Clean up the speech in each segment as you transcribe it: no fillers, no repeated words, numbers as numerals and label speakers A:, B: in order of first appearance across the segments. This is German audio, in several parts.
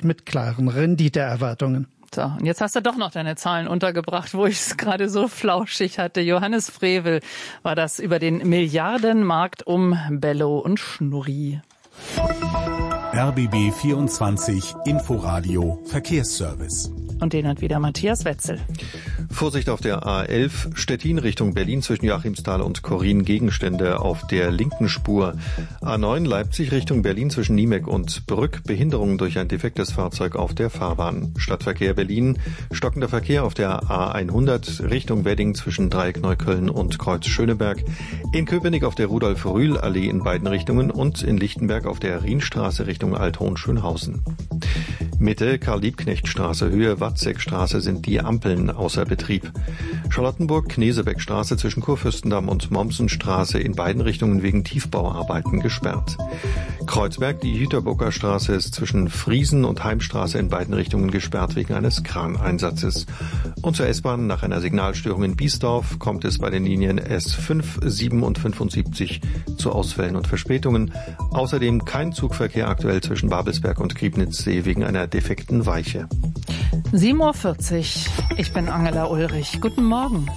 A: mit klaren Renditeerwartungen.
B: So, und jetzt hast du doch noch deine Zahlen untergebracht, wo ich es gerade so flauschig hatte. Johannes Frevel war das über den Milliardenmarkt um Bello und Schnurri.
C: RBB 24 Inforadio Verkehrsservice.
B: Und den hat wieder Matthias Wetzel.
D: Vorsicht auf der A11 Stettin Richtung Berlin zwischen Joachimsthal und Korin, Gegenstände auf der linken Spur. A9 Leipzig Richtung Berlin zwischen Niemek und Brück, Behinderung durch ein defektes Fahrzeug auf der Fahrbahn. Stadtverkehr Berlin, stockender Verkehr auf der A100 Richtung Wedding zwischen Dreieck Neukölln und Kreuz Schöneberg. In Köpenick auf der Rudolf-Rühl-Allee in beiden Richtungen und in Lichtenberg auf der Rienstraße Richtung Althohen-Schönhausen. Mitte Karl-Liebknecht-Straße, Höhe Watzekstraße sind die Ampeln außer Betrieb. Charlottenburg-Knesebeck-Straße zwischen Kurfürstendamm und Mommsenstraße in beiden Richtungen wegen Tiefbauarbeiten gesperrt. Kreuzberg, die Jüterbocker Straße ist zwischen Friesen und Heimstraße in beiden Richtungen gesperrt wegen eines Kraneinsatzes. Und zur S-Bahn nach einer Signalstörung in Biesdorf kommt es bei den Linien S5, 7 und 75 zu Ausfällen und Verspätungen. Außerdem kein Zugverkehr aktuell zwischen Babelsberg und Griebnitzsee wegen einer defekten Weiche.
B: 7:40 Uhr. Ich bin Angela Ulrich. Guten Morgen.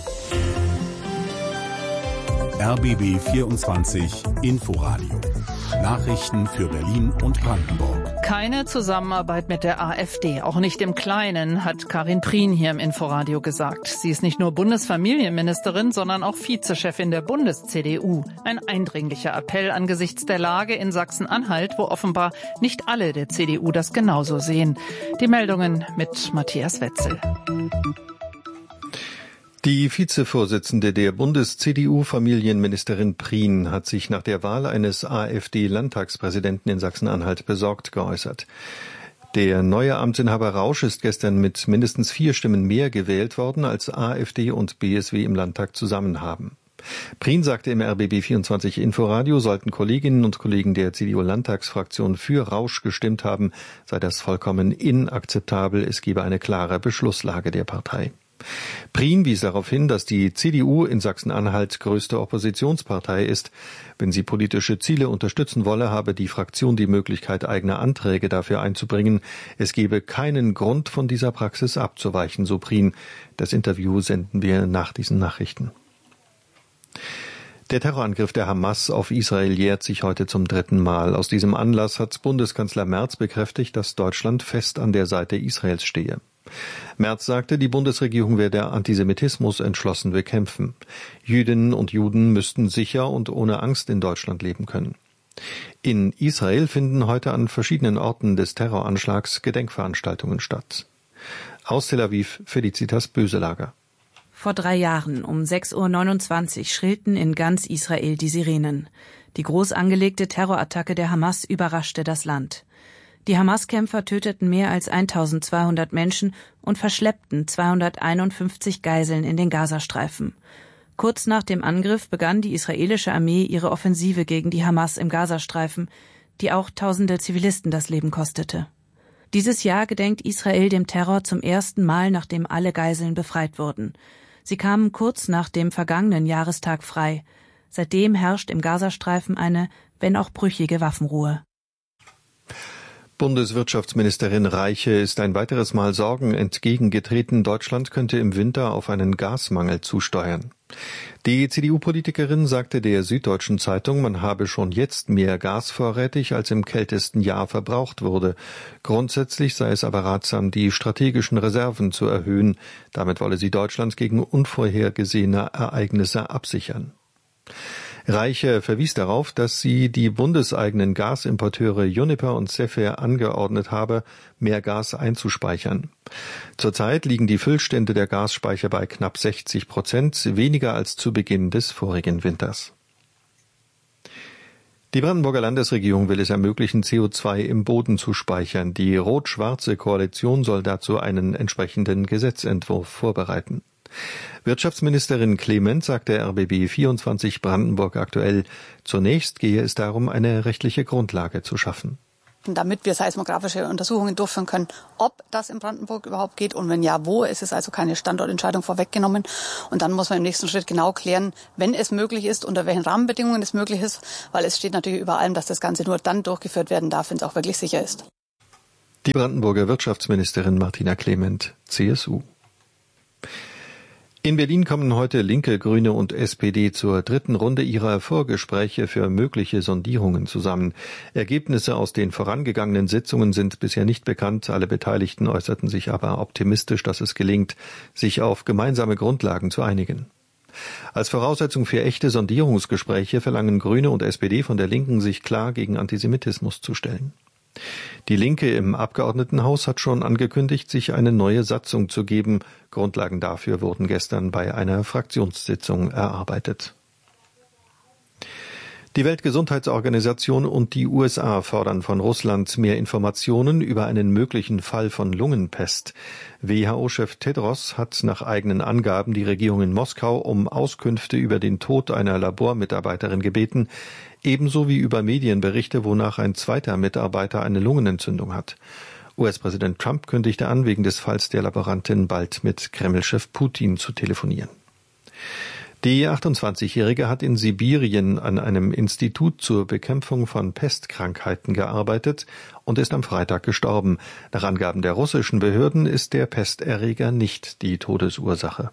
C: RBB 24 Inforadio. Nachrichten für Berlin und Brandenburg.
B: Keine Zusammenarbeit mit der AfD, auch nicht im Kleinen, hat Karin Prien hier im Inforadio gesagt. Sie ist nicht nur Bundesfamilienministerin, sondern auch Vizechefin der Bundes-CDU. Ein eindringlicher Appell angesichts der Lage in Sachsen-Anhalt, wo offenbar nicht alle der CDU das genauso sehen. Die Meldungen mit Matthias Wetzel.
D: Die Vizevorsitzende der Bundes-CDU-Familienministerin Prien hat sich nach der Wahl eines AfD-Landtagspräsidenten in Sachsen-Anhalt besorgt geäußert. Der neue Amtsinhaber Rausch ist gestern mit mindestens 4 Stimmen mehr gewählt worden, als AfD und BSW im Landtag zusammen haben. Prien sagte im RBB 24 Inforadio, sollten Kolleginnen und Kollegen der CDU-Landtagsfraktion für Rausch gestimmt haben, sei das vollkommen inakzeptabel, es gebe eine klare Beschlusslage der Partei. Prien wies darauf hin, dass die CDU in Sachsen-Anhalt größte Oppositionspartei ist. Wenn sie politische Ziele unterstützen wolle, habe die Fraktion die Möglichkeit, eigene Anträge dafür einzubringen. Es gebe keinen Grund, von dieser Praxis abzuweichen, so Prien. Das Interview senden wir nach diesen Nachrichten. Der Terrorangriff der Hamas auf Israel jährt sich heute zum 3. Mal. Aus diesem Anlass hat Bundeskanzler Merz bekräftigt, dass Deutschland fest an der Seite Israels stehe. Merz sagte, die Bundesregierung werde Antisemitismus entschlossen bekämpfen. Jüdinnen und Juden müssten sicher und ohne Angst in Deutschland leben können. In Israel finden heute an verschiedenen Orten des Terroranschlags Gedenkveranstaltungen statt. Aus Tel Aviv Felicitas Böselager.
E: Vor 3 Jahren um 6:29 Uhr schrillten in ganz Israel die Sirenen. Die groß angelegte Terrorattacke der Hamas überraschte das Land. Die Hamas-Kämpfer töteten mehr als 1200 Menschen und verschleppten 251 Geiseln in den Gazastreifen. Kurz nach dem Angriff begann die israelische Armee ihre Offensive gegen die Hamas im Gazastreifen, die auch tausende Zivilisten das Leben kostete. Dieses Jahr gedenkt Israel dem Terror zum ersten Mal, nachdem alle Geiseln befreit wurden. Sie kamen kurz nach dem vergangenen Jahrestag frei. Seitdem herrscht im Gazastreifen eine, wenn auch brüchige Waffenruhe.
D: Bundeswirtschaftsministerin Reiche ist ein weiteres Mal Sorgen entgegengetreten, Deutschland könnte im Winter auf einen Gasmangel zusteuern. Die CDU-Politikerin sagte der Süddeutschen Zeitung, man habe schon jetzt mehr Gas vorrätig, als im kältesten Jahr verbraucht wurde. Grundsätzlich sei es aber ratsam, die strategischen Reserven zu erhöhen. Damit wolle sie Deutschland gegen unvorhergesehene Ereignisse absichern. Reiche verwies darauf, dass sie die bundeseigenen Gasimporteure Uniper und Cefer angeordnet habe, mehr Gas einzuspeichern. Zurzeit liegen die Füllstände der Gasspeicher bei knapp 60%, weniger als zu Beginn des vorigen Winters. Die Brandenburger Landesregierung will es ermöglichen, CO2 im Boden zu speichern. Die rot-schwarze Koalition soll dazu einen entsprechenden Gesetzentwurf vorbereiten. Wirtschaftsministerin Clement sagte RBB 24 Brandenburg aktuell, zunächst gehe es darum, eine rechtliche Grundlage zu schaffen.
F: Damit wir seismografische Untersuchungen durchführen können, ob das in Brandenburg überhaupt geht und wenn ja, wo. Es ist also keine Standortentscheidung vorweggenommen. Und dann muss man im nächsten Schritt genau klären, wenn es möglich ist, unter welchen Rahmenbedingungen es möglich ist, weil es steht natürlich über allem, dass das Ganze nur dann durchgeführt werden darf, wenn es auch wirklich sicher ist.
D: Die Brandenburger Wirtschaftsministerin Martina Clement, CSU. In Berlin kommen heute Linke, Grüne und SPD zur dritten Runde ihrer Vorgespräche für mögliche Sondierungen zusammen. Ergebnisse aus den vorangegangenen Sitzungen sind bisher nicht bekannt. Alle Beteiligten äußerten sich aber optimistisch, dass es gelingt, sich auf gemeinsame Grundlagen zu einigen. Als Voraussetzung für echte Sondierungsgespräche verlangen Grüne und SPD von der Linken, sich klar gegen Antisemitismus zu stellen. Die Linke im Abgeordnetenhaus hat schon angekündigt, sich eine neue Satzung zu geben. Grundlagen dafür wurden gestern bei einer Fraktionssitzung erarbeitet. Die Weltgesundheitsorganisation und die USA fordern von Russland mehr Informationen über einen möglichen Fall von Lungenpest. WHO-Chef Tedros hat nach eigenen Angaben die Regierung in Moskau um Auskünfte über den Tod einer Labormitarbeiterin gebeten, ebenso wie über Medienberichte, wonach ein zweiter Mitarbeiter eine Lungenentzündung hat. US-Präsident Trump kündigte an, wegen des Falls der Laborantin bald mit Kreml-Chef Putin zu telefonieren. Die 28-Jährige hat in Sibirien an einem Institut zur Bekämpfung von Pestkrankheiten gearbeitet und ist am Freitag gestorben. Nach Angaben der russischen Behörden ist der Pesterreger nicht die Todesursache.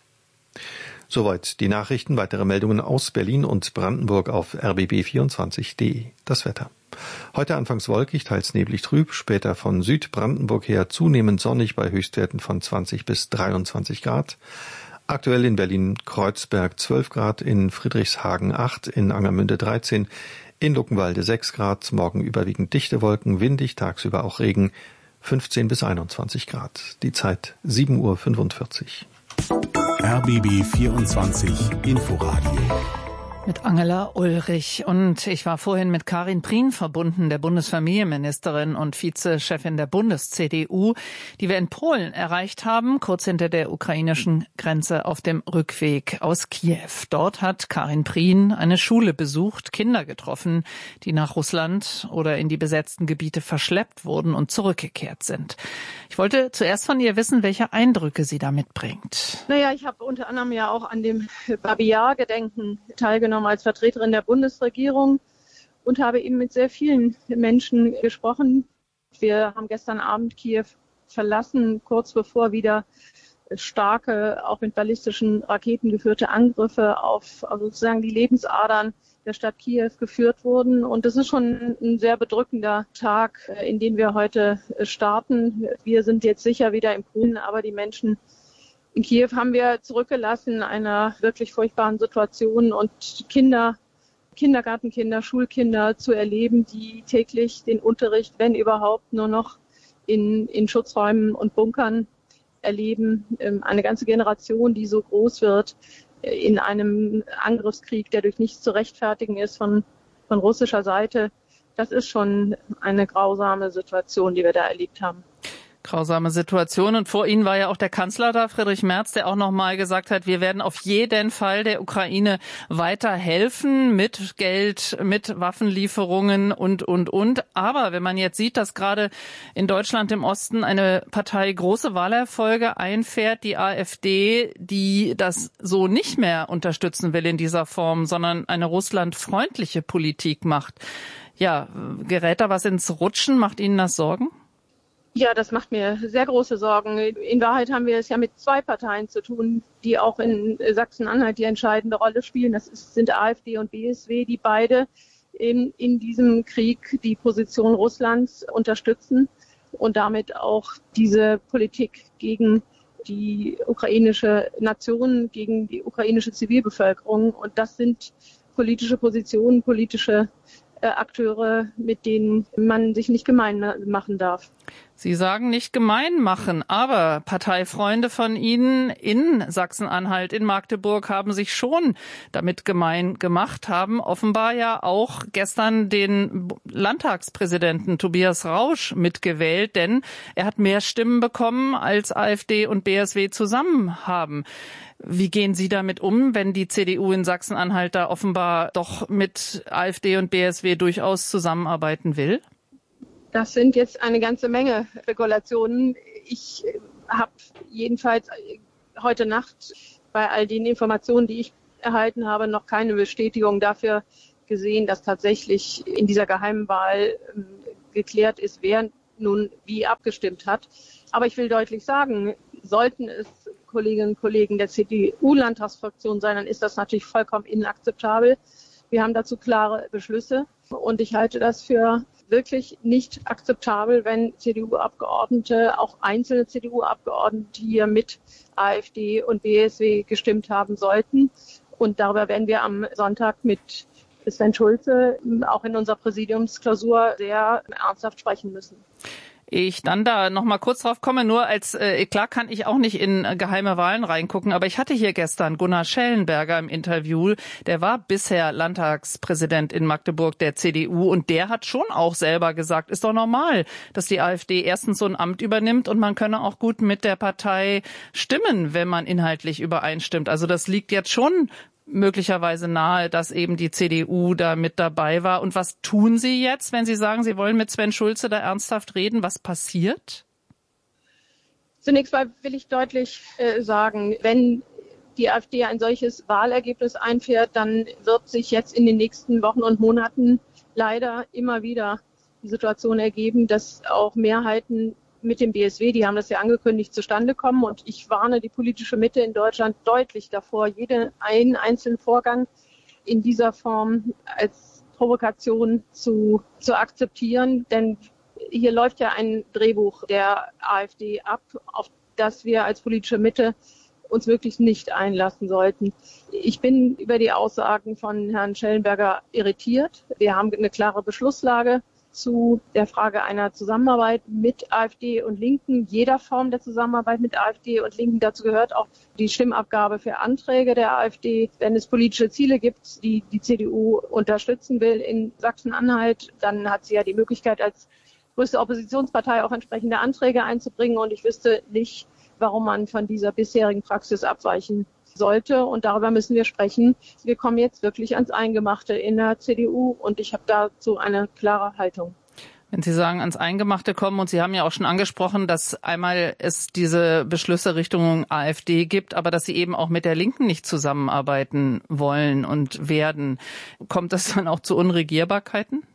D: Soweit die Nachrichten. Weitere Meldungen aus Berlin und Brandenburg auf rbb24.de. Das Wetter. Heute anfangs wolkig, teils neblig trüb, später von Südbrandenburg her zunehmend sonnig bei Höchstwerten von 20 bis 23 Grad. Aktuell in Berlin-Kreuzberg 12 Grad, in Friedrichshagen 8, in Angermünde 13, in Luckenwalde 6 Grad, morgen überwiegend dichte Wolken, windig, tagsüber auch Regen, 15 bis 21 Grad. Die Zeit 7:45 Uhr.
C: RBB 24 Inforadio.
B: Mit Angela Ulrich. Und ich war vorhin mit Karin Prien verbunden, der Bundesfamilienministerin und Vizechefin der Bundes-CDU, die wir in Polen erreicht haben, kurz hinter der ukrainischen Grenze auf dem Rückweg aus Kiew. Dort hat Karin Prien eine Schule besucht, Kinder getroffen, die nach Russland oder in die besetzten Gebiete verschleppt wurden und zurückgekehrt sind. Ich wollte zuerst von ihr wissen, welche Eindrücke sie da mitbringt.
G: Ich habe unter anderem ja auch an dem Babi Yar-Gedenken teilgenommen als Vertreterin der Bundesregierung und habe eben mit sehr vielen Menschen gesprochen. Wir haben gestern Abend Kiew verlassen, kurz bevor wieder starke, auch mit ballistischen Raketen geführte Angriffe auf sozusagen die Lebensadern der Stadt Kiew geführt wurden. Und das ist schon ein sehr bedrückender Tag, in den wir heute starten. Wir sind jetzt sicher wieder in Polen, aber die Menschen in Kiew haben wir zurückgelassen in einer wirklich furchtbaren Situation und Kinder, Kindergartenkinder, Schulkinder zu erleben, die täglich den Unterricht, wenn überhaupt, nur noch in Schutzräumen und Bunkern erleben. Eine ganze Generation, die so groß wird in einem Angriffskrieg, der durch nichts zu rechtfertigen ist von russischer Seite. Das ist schon eine grausame Situation, die wir da erlebt haben.
B: Grausame Situation. Und vor Ihnen war ja auch der Kanzler da, Friedrich Merz, der auch nochmal gesagt hat, wir werden auf jeden Fall der Ukraine weiter helfen mit Geld, mit Waffenlieferungen und. Aber wenn man jetzt sieht, dass gerade in Deutschland im Osten eine Partei große Wahlerfolge einfährt, die AfD, die das so nicht mehr unterstützen will in dieser Form, sondern eine russlandfreundliche Politik macht. Ja, gerät da was ins Rutschen? Macht Ihnen das Sorgen?
G: Ja, das macht mir sehr große Sorgen. In Wahrheit haben wir es ja mit zwei Parteien zu tun, die auch in Sachsen-Anhalt die entscheidende Rolle spielen. Das sind AfD und BSW, die beide in diesem Krieg die Position Russlands unterstützen und damit auch diese Politik gegen die ukrainische Nation, gegen die ukrainische Zivilbevölkerung. Und das sind politische Positionen, politische Akteure, mit denen man sich nicht gemein machen darf.
B: Sie sagen nicht gemein machen, aber Parteifreunde von Ihnen in Sachsen-Anhalt, in Magdeburg haben sich schon damit gemein gemacht, haben offenbar ja auch gestern den Landtagspräsidenten Tobias Rausch mitgewählt, denn er hat mehr Stimmen bekommen, als AfD und BSW zusammen haben. Wie gehen Sie damit um, wenn die CDU in Sachsen-Anhalt da offenbar doch mit AfD und BSW durchaus zusammenarbeiten will?
G: Das sind jetzt eine ganze Menge Spekulationen. Ich habe jedenfalls heute Nacht bei all den Informationen, die ich erhalten habe, noch keine Bestätigung dafür gesehen, dass tatsächlich in dieser geheimen Wahl geklärt ist, wer nun wie abgestimmt hat. Aber ich will deutlich sagen, sollten es Kolleginnen und Kollegen der CDU-Landtagsfraktion sein, dann ist das natürlich vollkommen inakzeptabel. Wir haben dazu klare Beschlüsse und ich halte das für wirklich nicht akzeptabel, wenn CDU-Abgeordnete, auch einzelne CDU-Abgeordnete hier mit AfD und BSW gestimmt haben sollten. Und darüber werden wir am Sonntag mit Sven Schulze auch in unserer Präsidiumsklausur sehr ernsthaft sprechen müssen.
B: Ich dann da noch mal kurz drauf komme, nur als, klar kann ich auch nicht in geheime Wahlen reingucken, aber ich hatte hier gestern Gunnar Schellenberger im Interview, der war bisher Landtagspräsident in Magdeburg der CDU und der hat schon auch selber gesagt, ist doch normal, dass die AfD erstens so ein Amt übernimmt und man könne auch gut mit der Partei stimmen, wenn man inhaltlich übereinstimmt. Also das liegt jetzt schon möglicherweise nahe, dass eben die CDU da mit dabei war. Und was tun Sie jetzt, wenn Sie sagen, Sie wollen mit Sven Schulze da ernsthaft reden? Was passiert?
G: Zunächst mal will ich deutlich sagen, wenn die AfD ein solches Wahlergebnis einfährt, dann wird sich jetzt in den nächsten Wochen und Monaten leider immer wieder die Situation ergeben, dass auch Mehrheiten mit dem BSW, die haben das ja angekündigt, zustande kommen. Und ich warne die politische Mitte in Deutschland deutlich davor, jeden einzelnen Vorgang in dieser Form als Provokation zu akzeptieren. Denn hier läuft ja ein Drehbuch der AfD ab, auf das wir als politische Mitte uns wirklich nicht einlassen sollten. Ich bin über die Aussagen von Herrn Schellenberger irritiert. Wir haben eine klare Beschlusslage zu der Frage einer Zusammenarbeit mit AfD und Linken, jeder Form der Zusammenarbeit mit AfD und Linken. Dazu gehört auch die Stimmabgabe für Anträge der AfD. Wenn es politische Ziele gibt, die die CDU unterstützen will in Sachsen-Anhalt, dann hat sie ja die Möglichkeit, als größte Oppositionspartei auch entsprechende Anträge einzubringen. Und ich wüsste nicht, warum man von dieser bisherigen Praxis abweichen sollte. Und darüber müssen wir sprechen. Wir kommen jetzt wirklich ans Eingemachte in der CDU und ich habe dazu eine klare Haltung.
B: Wenn Sie sagen, ans Eingemachte kommen, und Sie haben ja auch schon angesprochen, dass einmal es diese Beschlüsse Richtung AfD gibt, aber dass Sie eben auch mit der Linken nicht zusammenarbeiten wollen und werden. Kommt das dann auch zu Unregierbarkeiten?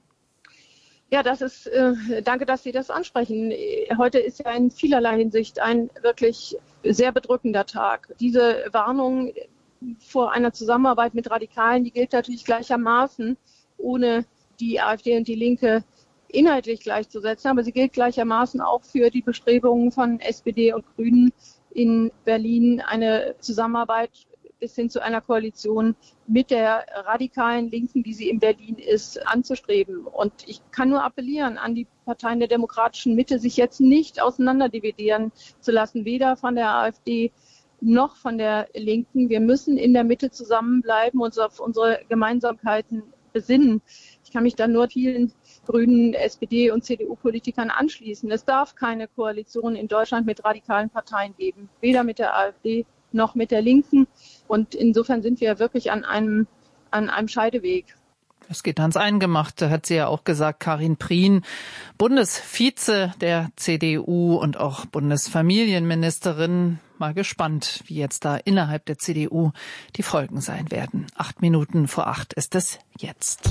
G: Ja, das ist, danke, dass Sie das ansprechen. Heute ist ja in vielerlei Hinsicht ein wirklich sehr bedrückender Tag. Diese Warnung vor einer Zusammenarbeit mit Radikalen, die gilt natürlich gleichermaßen, ohne die AfD und die Linke inhaltlich gleichzusetzen, aber sie gilt gleichermaßen auch für die Bestrebungen von SPD und Grünen in Berlin, eine Zusammenarbeit bis hin zu einer Koalition mit der radikalen Linken, wie sie in Berlin ist, anzustreben. Und ich kann nur appellieren an die Parteien der demokratischen Mitte, sich jetzt nicht auseinanderdividieren zu lassen, weder von der AfD noch von der Linken. Wir müssen in der Mitte zusammenbleiben und uns auf unsere Gemeinsamkeiten besinnen. Ich kann mich da nur vielen Grünen, SPD und CDU-Politikern anschließen. Es darf keine Koalition in Deutschland mit radikalen Parteien geben, weder mit der AfD noch mit der Linken. Und insofern sind wir wirklich an einem Scheideweg.
B: Es geht ans Eingemachte, hat sie ja auch gesagt, Karin Prien, Bundesvize der CDU und auch Bundesfamilienministerin. Mal gespannt, wie jetzt da innerhalb der CDU die Folgen sein werden. 7:08 ist es jetzt.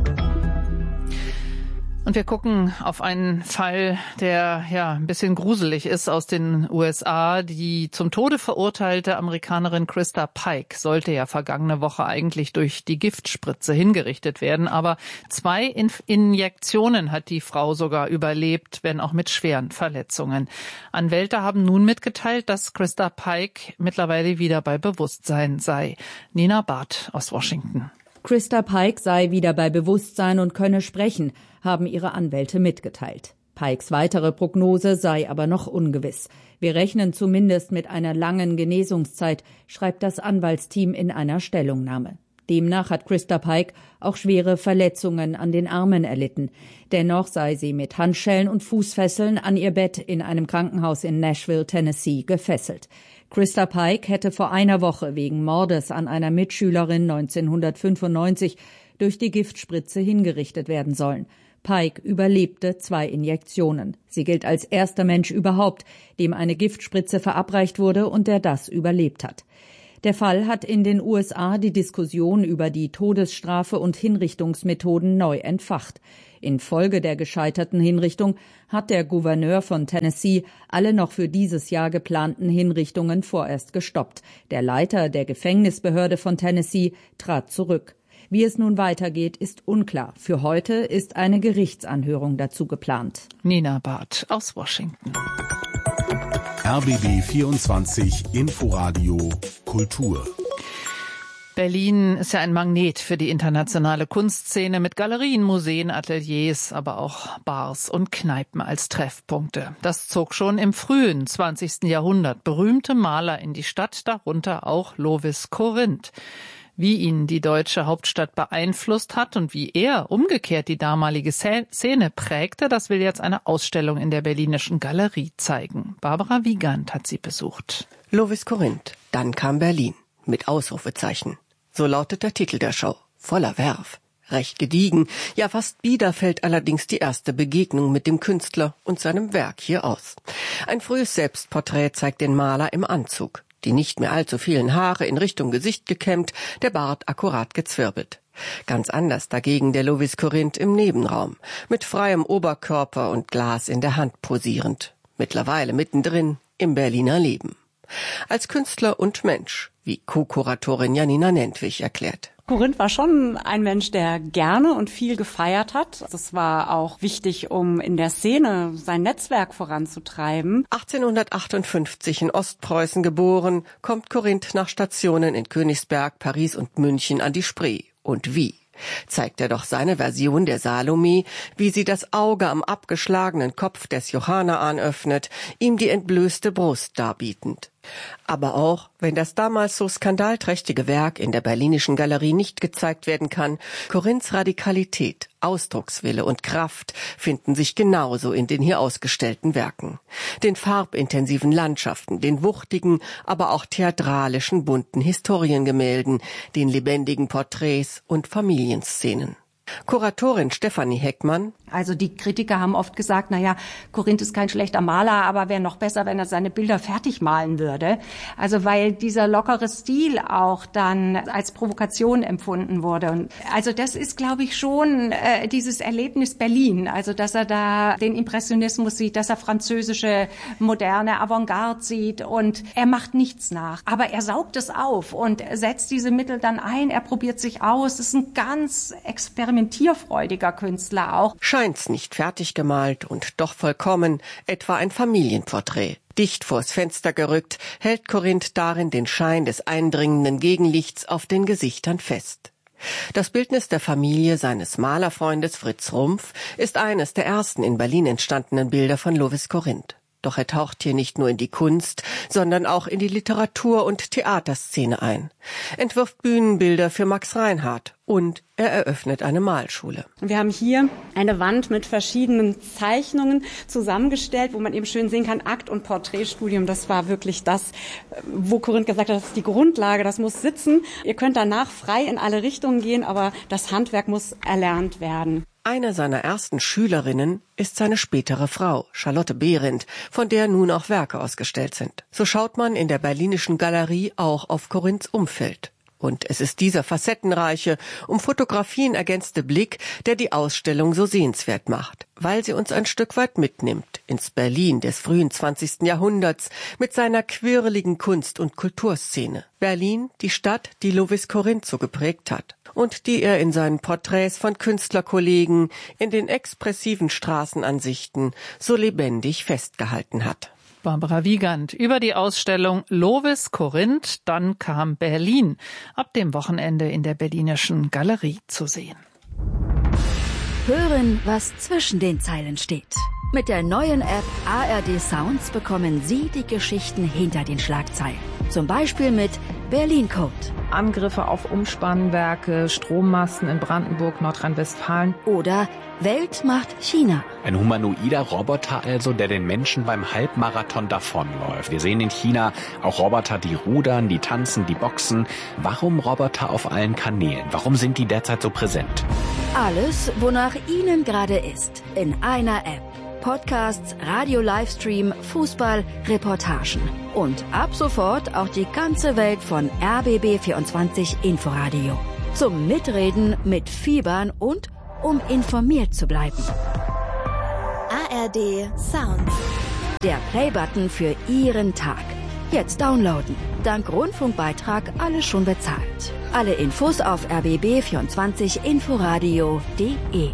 B: Und wir gucken auf einen Fall, der ja ein bisschen gruselig ist aus den USA. Die zum Tode verurteilte Amerikanerin Krista Pike sollte ja vergangene Woche eigentlich durch die Giftspritze hingerichtet werden. Aber 2 Injektionen hat die Frau sogar überlebt, wenn auch mit schweren Verletzungen. Anwälte haben nun mitgeteilt, dass Krista Pike mittlerweile wieder bei Bewusstsein sei. Nina Barth aus Washington.
H: Krista Pike sei wieder bei Bewusstsein und könne sprechen, haben ihre Anwälte mitgeteilt. Pikes weitere Prognose sei aber noch ungewiss. Wir rechnen zumindest mit einer langen Genesungszeit, schreibt das Anwaltsteam in einer Stellungnahme. Demnach hat Krista Pike auch schwere Verletzungen an den Armen erlitten. Dennoch sei sie mit Handschellen und Fußfesseln an ihr Bett in einem Krankenhaus in Nashville, Tennessee, gefesselt. Krista Pike hätte vor einer Woche wegen Mordes an einer Mitschülerin 1995 durch die Giftspritze hingerichtet werden sollen. Pike überlebte 2 Injektionen. Sie gilt als erster Mensch überhaupt, dem eine Giftspritze verabreicht wurde und der das überlebt hat. Der Fall hat in den USA die Diskussion über die Todesstrafe und Hinrichtungsmethoden neu entfacht. Infolge der gescheiterten Hinrichtung hat der Gouverneur von Tennessee alle noch für dieses Jahr geplanten Hinrichtungen vorerst gestoppt. Der Leiter der Gefängnisbehörde von Tennessee trat zurück. Wie es nun weitergeht, ist unklar. Für heute ist eine Gerichtsanhörung dazu geplant.
B: Nina Barth aus Washington.
C: RBB 24 Inforadio Kultur.
B: Berlin ist ja ein Magnet für die internationale Kunstszene mit Galerien, Museen, Ateliers, aber auch Bars und Kneipen als Treffpunkte. Das zog schon im frühen 20. Jahrhundert berühmte Maler in die Stadt, darunter auch Lovis Corinth. Wie ihn die deutsche Hauptstadt beeinflusst hat und wie er umgekehrt die damalige Szene prägte, das will jetzt eine Ausstellung in der Berlinischen Galerie zeigen. Barbara Wiegand hat sie besucht.
I: Lovis Corinth, dann kam Berlin, mit Ausrufezeichen. So lautet der Titel der Show, voller Werf. Recht gediegen, ja fast bieder fällt allerdings die erste Begegnung mit dem Künstler und seinem Werk hier aus. Ein frühes Selbstporträt zeigt den Maler im Anzug. Die nicht mehr allzu vielen Haare in Richtung Gesicht gekämmt, der Bart akkurat gezwirbelt. Ganz anders dagegen der Lovis Corinth im Nebenraum, mit freiem Oberkörper und Glas in der Hand posierend. Mittlerweile mittendrin im Berliner Leben. Als Künstler und Mensch, wie Co-Kuratorin Janina Nentwich erklärt.
J: Corinth war schon ein Mensch, der gerne und viel gefeiert hat. Das war auch wichtig, um in der Szene sein Netzwerk voranzutreiben.
I: 1858 in Ostpreußen geboren, kommt Corinth nach Stationen in Königsberg, Paris und München an die Spree. Und wie? Zeigt er doch seine Version der Salome, wie sie das Auge am abgeschlagenen Kopf des Johannaan öffnet, ihm die entblößte Brust darbietend. Aber auch, wenn das damals so skandalträchtige Werk in der Berlinischen Galerie nicht gezeigt werden kann, Corinths Radikalität, Ausdruckswille und Kraft finden sich genauso in den hier ausgestellten Werken. Den farbintensiven Landschaften, den wuchtigen, aber auch theatralischen bunten Historiengemälden, den lebendigen Porträts und Familienszenen. Kuratorin Stefanie Heckmann.
K: Also die Kritiker haben oft gesagt, Corinth ist kein schlechter Maler, aber wäre noch besser, wenn er seine Bilder fertig malen würde. Also weil dieser lockere Stil auch dann als Provokation empfunden wurde. Und also das ist, glaube ich, schon dieses Erlebnis Berlin. Also dass er da den Impressionismus sieht, dass er französische moderne Avantgarde sieht und er macht nichts nach. Aber er saugt es auf und setzt diese Mittel dann ein, er probiert sich aus. Es ist ein ganz experimentierfreudiger Künstler auch.
I: Scheint's nicht fertig gemalt und doch vollkommen, etwa ein Familienporträt. Dicht vors Fenster gerückt, hält Corinth darin den Schein des eindringenden Gegenlichts auf den Gesichtern fest. Das Bildnis der Familie seines Malerfreundes Fritz Rumpf ist eines der ersten in Berlin entstandenen Bilder von Lovis Corinth. Doch er taucht hier nicht nur in die Kunst, sondern auch in die Literatur- und Theaterszene ein, entwirft Bühnenbilder für Max Reinhardt und er eröffnet eine Malschule.
J: Wir haben hier eine Wand mit verschiedenen Zeichnungen zusammengestellt, wo man eben schön sehen kann, Akt- und Porträtstudium. Das war wirklich das, wo Corinth gesagt hat, das ist die Grundlage, das muss sitzen. Ihr könnt danach frei in alle Richtungen gehen, aber das Handwerk muss erlernt werden.
I: Eine seiner ersten Schülerinnen ist seine spätere Frau, Charlotte Behrendt, von der nun auch Werke ausgestellt sind. So schaut man in der Berlinischen Galerie auch auf Corinths Umfeld. Und es ist dieser facettenreiche, um Fotografien ergänzte Blick, der die Ausstellung so sehenswert macht, weil sie uns ein Stück weit mitnimmt ins Berlin des frühen 20. Jahrhunderts mit seiner quirligen Kunst- und Kulturszene. Berlin, die Stadt, die Lovis Corinth so geprägt hat und die er in seinen Porträts von Künstlerkollegen, in den expressiven Straßenansichten so lebendig festgehalten hat.
B: Barbara Wiegand über die Ausstellung Lovis Corinth, dann kam Berlin, ab dem Wochenende in der Berlinischen Galerie zu sehen.
L: Hören, was zwischen den Zeilen steht. Mit der neuen App ARD Sounds bekommen Sie die Geschichten hinter den Schlagzeilen. Zum Beispiel mit Berlin Code.
M: Angriffe auf Umspannwerke, Strommasten in Brandenburg, Nordrhein-Westfalen.
L: Oder Welt macht China.
N: Ein humanoider Roboter also, der den Menschen beim Halbmarathon davonläuft. Wir sehen in China auch Roboter, die rudern, die tanzen, die boxen. Warum Roboter auf allen Kanälen? Warum sind die derzeit so präsent?
L: Alles, wonach Ihnen gerade ist, in einer App. Podcasts, Radio-Livestream, Fußball, Reportagen. Und ab sofort auch die ganze Welt von RBB24 Inforadio. Zum Mitreden, Mitfiebern und um informiert zu bleiben.
O: ARD Sound.
L: Der Playbutton für Ihren Tag. Jetzt downloaden. Dank Rundfunkbeitrag alles schon bezahlt. Alle Infos auf rbb24inforadio.de.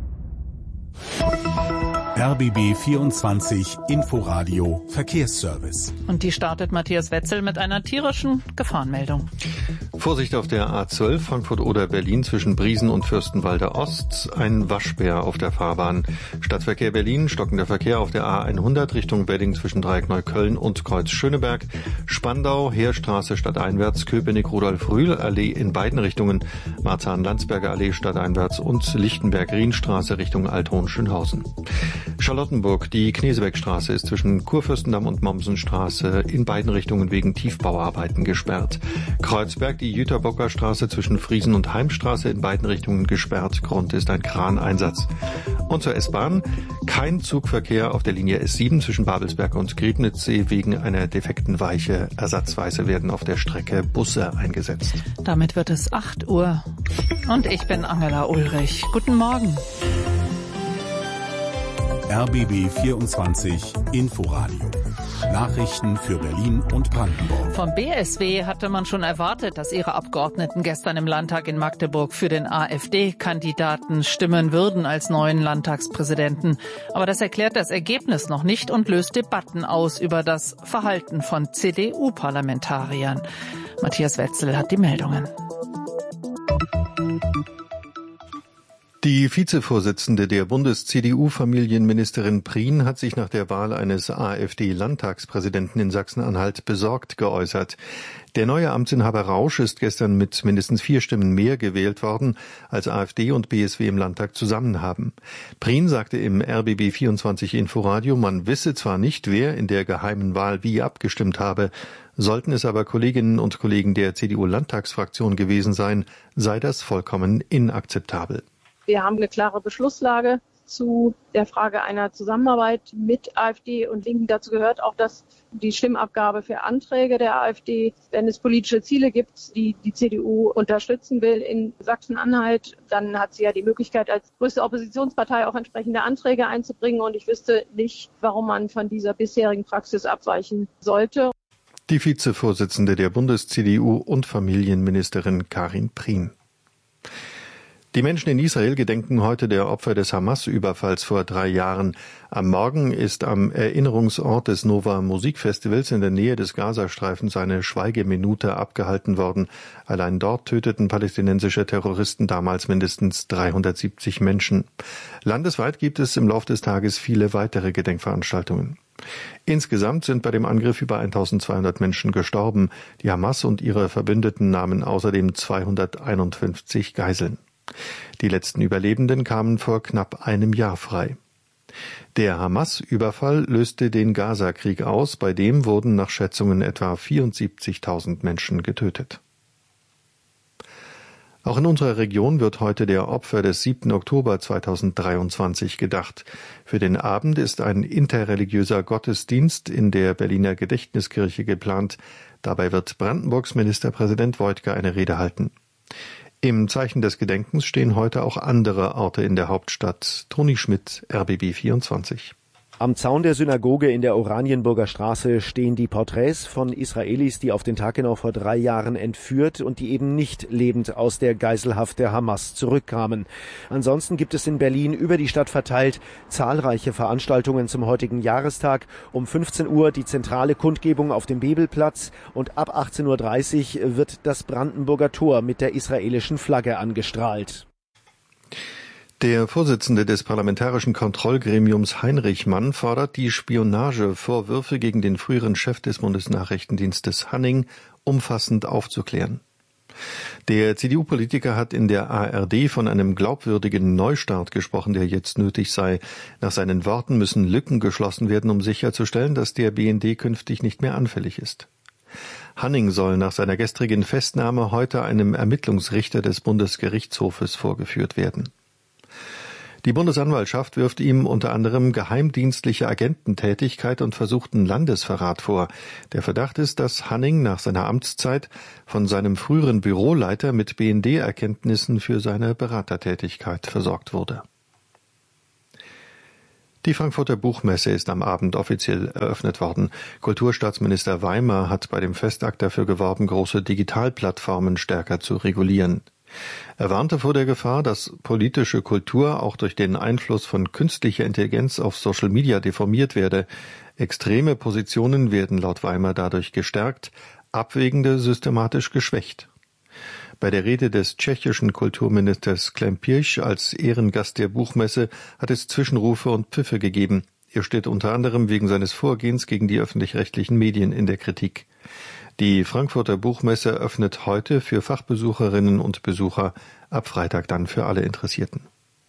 C: RBB24 Inforadio Verkehrsservice.
B: Und die startet Matthias Wetzel mit einer tierischen Gefahrenmeldung.
D: Vorsicht auf der A12 Frankfurt-Oder-Berlin zwischen Briesen und Fürstenwalde Ost. Ein Waschbär auf der Fahrbahn. Stadtverkehr Berlin, stockender Verkehr auf der A100 Richtung Wedding zwischen Dreieck Neukölln und Kreuz Schöneberg. Spandau, Heerstraße stadteinwärts, Köpenick-Rudolf-Rühl-Allee in beiden Richtungen. Marzahn-Landsberger Allee stadteinwärts und Lichtenberg-Rienstraße Richtung Althohen-Schönhausen. Charlottenburg, die Knesebeckstraße ist zwischen Kurfürstendamm und Mommsenstraße in beiden Richtungen wegen Tiefbauarbeiten gesperrt. Kreuzberg, die Jüterbocker Straße zwischen Friesen und Heimstraße in beiden Richtungen gesperrt. Grund ist ein Kraneinsatz. Und zur S-Bahn, kein Zugverkehr auf der Linie S7 zwischen Babelsberg und Griebnitzsee wegen einer defekten Weiche. Ersatzweise werden auf der Strecke Busse eingesetzt.
B: Damit wird es 8 Uhr. Und ich bin Angela Ulrich. Guten Morgen.
C: RBB24 Inforadio. Nachrichten für Berlin und Brandenburg.
B: Vom BSW hatte man schon erwartet, dass ihre Abgeordneten gestern im Landtag in Magdeburg für den AfD-Kandidaten stimmen würden als neuen Landtagspräsidenten. Aber das erklärt das Ergebnis noch nicht und löst Debatten aus über das Verhalten von CDU-Parlamentariern. Matthias Wetzel hat die Meldungen.
D: Die Vizevorsitzende der Bundes-CDU-Familienministerin Prien hat sich nach der Wahl eines AfD-Landtagspräsidenten in Sachsen-Anhalt besorgt geäußert. Der neue Amtsinhaber Rausch ist gestern mit mindestens 4 Stimmen mehr gewählt worden, als AfD und BSW im Landtag zusammen haben. Prien sagte im RBB24 Inforadio, man wisse zwar nicht, wer in der geheimen Wahl wie abgestimmt habe, sollten es aber Kolleginnen und Kollegen der CDU-Landtagsfraktion gewesen sein, sei das vollkommen inakzeptabel.
G: Wir haben eine klare Beschlusslage zu der Frage einer Zusammenarbeit mit AfD und Linken. Dazu gehört auch, dass die Stimmabgabe für Anträge der AfD, wenn es politische Ziele gibt, die die CDU unterstützen will in Sachsen-Anhalt, dann hat sie ja die Möglichkeit, als größte Oppositionspartei auch entsprechende Anträge einzubringen. Und ich wüsste nicht, warum man von dieser bisherigen Praxis abweichen sollte.
D: Die Vizevorsitzende der Bundes-CDU und Familienministerin Karin Prien. Die Menschen in Israel gedenken heute der Opfer des Hamas-Überfalls vor 3 Jahren. Am Morgen ist am Erinnerungsort des Nova Musikfestivals in der Nähe des Gazastreifens eine Schweigeminute abgehalten worden. Allein dort töteten palästinensische Terroristen damals mindestens 370 Menschen. Landesweit gibt es im Laufe des Tages viele weitere Gedenkveranstaltungen. Insgesamt sind bei dem Angriff über 1200 Menschen gestorben. Die Hamas und ihre Verbündeten nahmen außerdem 251 Geiseln. Die letzten Überlebenden kamen vor knapp einem Jahr frei. Der Hamas-Überfall löste den Gaza-Krieg aus, bei dem wurden nach Schätzungen etwa 74.000 Menschen getötet. Auch in unserer Region wird heute der Opfer des 7. Oktober 2023 gedacht. Für den Abend ist ein interreligiöser Gottesdienst in der Berliner Gedächtniskirche geplant. Dabei wird Brandenburgs Ministerpräsident Woidke eine Rede halten. Im Zeichen des Gedenkens stehen heute auch andere Orte in der Hauptstadt. Toni Schmidt, RBB24.
P: Am Zaun der Synagoge in der Oranienburger Straße stehen die Porträts von Israelis, die auf den Tag genau vor 3 Jahren entführt und die eben nicht lebend aus der Geiselhaft der Hamas zurückkamen. Ansonsten gibt es in Berlin über die Stadt verteilt zahlreiche Veranstaltungen zum heutigen Jahrestag. Um 15 Uhr die zentrale Kundgebung auf dem Bebelplatz und ab 18.30 Uhr wird das Brandenburger Tor mit der israelischen Flagge angestrahlt.
D: Der Vorsitzende des Parlamentarischen Kontrollgremiums Heinrich Mann fordert, die Spionagevorwürfe gegen den früheren Chef des Bundesnachrichtendienstes Hanning umfassend aufzuklären. Der CDU-Politiker hat in der ARD von einem glaubwürdigen Neustart gesprochen, der jetzt nötig sei. Nach seinen Worten müssen Lücken geschlossen werden, um sicherzustellen, dass der BND künftig nicht mehr anfällig ist. Hanning soll nach seiner gestrigen Festnahme heute einem Ermittlungsrichter des Bundesgerichtshofes vorgeführt werden. Die Bundesanwaltschaft wirft ihm unter anderem geheimdienstliche Agententätigkeit und versuchten Landesverrat vor. Der Verdacht ist, dass Hanning nach seiner Amtszeit von seinem früheren Büroleiter mit BND-Erkenntnissen für seine Beratertätigkeit versorgt wurde. Die Frankfurter Buchmesse ist am Abend offiziell eröffnet worden. Kulturstaatsminister Weimer hat bei dem Festakt dafür geworben, große Digitalplattformen stärker zu regulieren. Er warnte vor der Gefahr, dass politische Kultur auch durch den Einfluss von künstlicher Intelligenz auf Social Media deformiert werde. Extreme Positionen werden laut Weimer dadurch gestärkt, abwägende systematisch geschwächt. Bei der Rede des tschechischen Kulturministers Klempirch als Ehrengast der Buchmesse hat es Zwischenrufe und Pfiffe gegeben. Er steht unter anderem wegen seines Vorgehens gegen die öffentlich-rechtlichen Medien in der Kritik. Die Frankfurter Buchmesse öffnet heute für Fachbesucherinnen und Besucher, ab Freitag dann für alle Interessierten.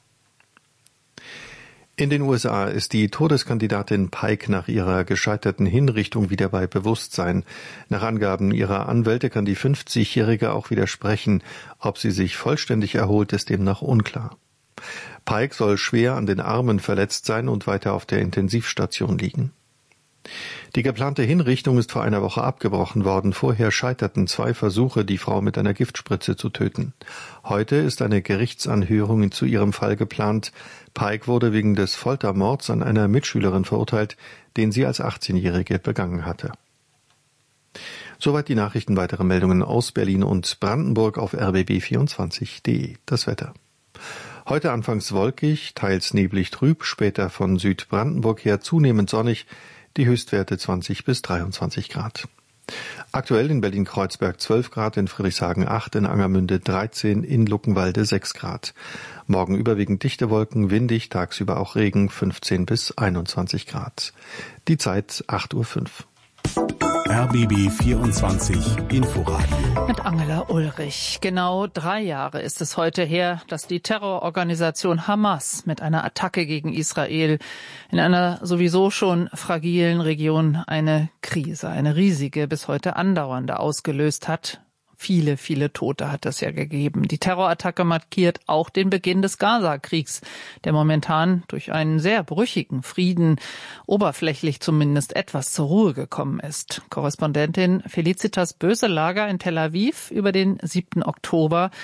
D: In den USA ist die Todeskandidatin Pike nach ihrer gescheiterten Hinrichtung wieder bei Bewusstsein. Nach Angaben ihrer Anwälte kann die 50-Jährige auch widersprechen. Ob sie sich vollständig erholt, ist demnach unklar. Pike soll schwer an den Armen verletzt sein und weiter auf der Intensivstation liegen. Die geplante Hinrichtung ist vor einer Woche abgebrochen worden. Vorher scheiterten 2 Versuche, die Frau mit einer Giftspritze zu töten. Heute ist eine Gerichtsanhörung zu ihrem Fall geplant. Pike wurde wegen des Foltermords an einer Mitschülerin verurteilt, den sie als 18-Jährige begangen hatte. Soweit die Nachrichten. Weitere Meldungen aus Berlin und Brandenburg auf rbb24.de. Das Wetter. Heute anfangs wolkig, teils neblig trüb, später von Südbrandenburg her zunehmend sonnig, die Höchstwerte 20 bis 23 Grad. Aktuell in Berlin-Kreuzberg 12 Grad, in Friedrichshagen 8, in Angermünde 13, in Luckenwalde 6 Grad. Morgen überwiegend dichte Wolken, windig, tagsüber auch Regen, 15 bis 21 Grad. Die Zeit 8:05 Uhr.
C: RBB 24 Inforadio.
B: Mit Angela Ulrich. Genau 3 Jahre ist es heute her, dass die Terrororganisation Hamas mit einer Attacke gegen Israel in einer sowieso schon fragilen Region eine Krise, eine riesige, bis heute andauernde, ausgelöst hat. Viele, viele Tote hat es ja gegeben. Die Terrorattacke markiert auch den Beginn des Gaza-Kriegs, der momentan durch einen sehr brüchigen Frieden oberflächlich zumindest etwas zur Ruhe gekommen ist. Korrespondentin Felicitas Böselager in Tel Aviv über den 7. Oktober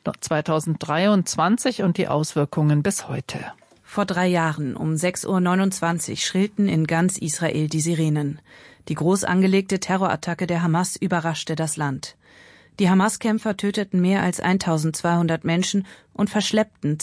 B: 2023 und die Auswirkungen bis heute.
E: Vor 3 Jahren um 6:29 Uhr schrillten in ganz Israel die Sirenen. Die groß angelegte Terrorattacke der Hamas überraschte das Land. Die Hamas-Kämpfer töteten mehr als 1200 Menschen und verschleppten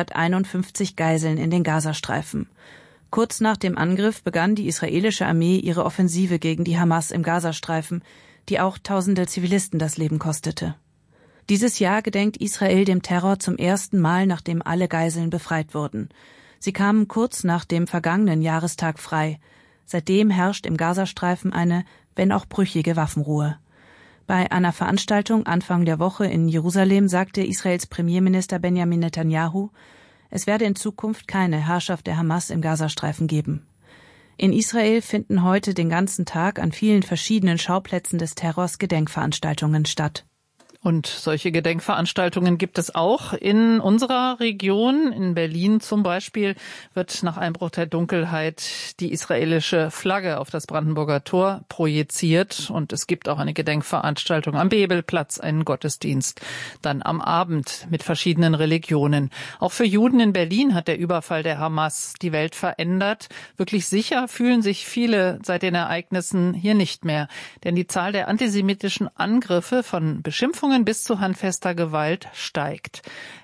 E: 251 Geiseln in den Gazastreifen. Kurz nach dem Angriff begann die israelische Armee ihre Offensive gegen die Hamas im Gazastreifen, die auch tausende Zivilisten das Leben kostete. Dieses Jahr gedenkt Israel dem Terror zum ersten Mal, nachdem alle Geiseln befreit wurden. Sie kamen kurz nach dem vergangenen Jahrestag frei. Seitdem herrscht im Gazastreifen eine, wenn auch brüchige Waffenruhe. Bei einer Veranstaltung Anfang der Woche in Jerusalem sagte Israels Premierminister Benjamin Netanyahu, es werde in Zukunft keine Herrschaft der Hamas im Gazastreifen geben. In Israel finden heute den ganzen Tag an vielen verschiedenen Schauplätzen des Terrors Gedenkveranstaltungen statt.
B: Und solche Gedenkveranstaltungen gibt es auch in unserer Region. In Berlin zum Beispiel wird nach Einbruch der Dunkelheit die israelische Flagge auf das Brandenburger Tor projiziert. Und es gibt auch eine Gedenkveranstaltung am Bebelplatz, einen Gottesdienst dann am Abend mit verschiedenen Religionen. Auch für Juden in Berlin hat der Überfall der Hamas die Welt verändert. Wirklich sicher fühlen sich viele seit den Ereignissen hier nicht mehr. Denn die Zahl der antisemitischen Angriffe von Beschimpfungen bis zu handfester Gewalt steigt.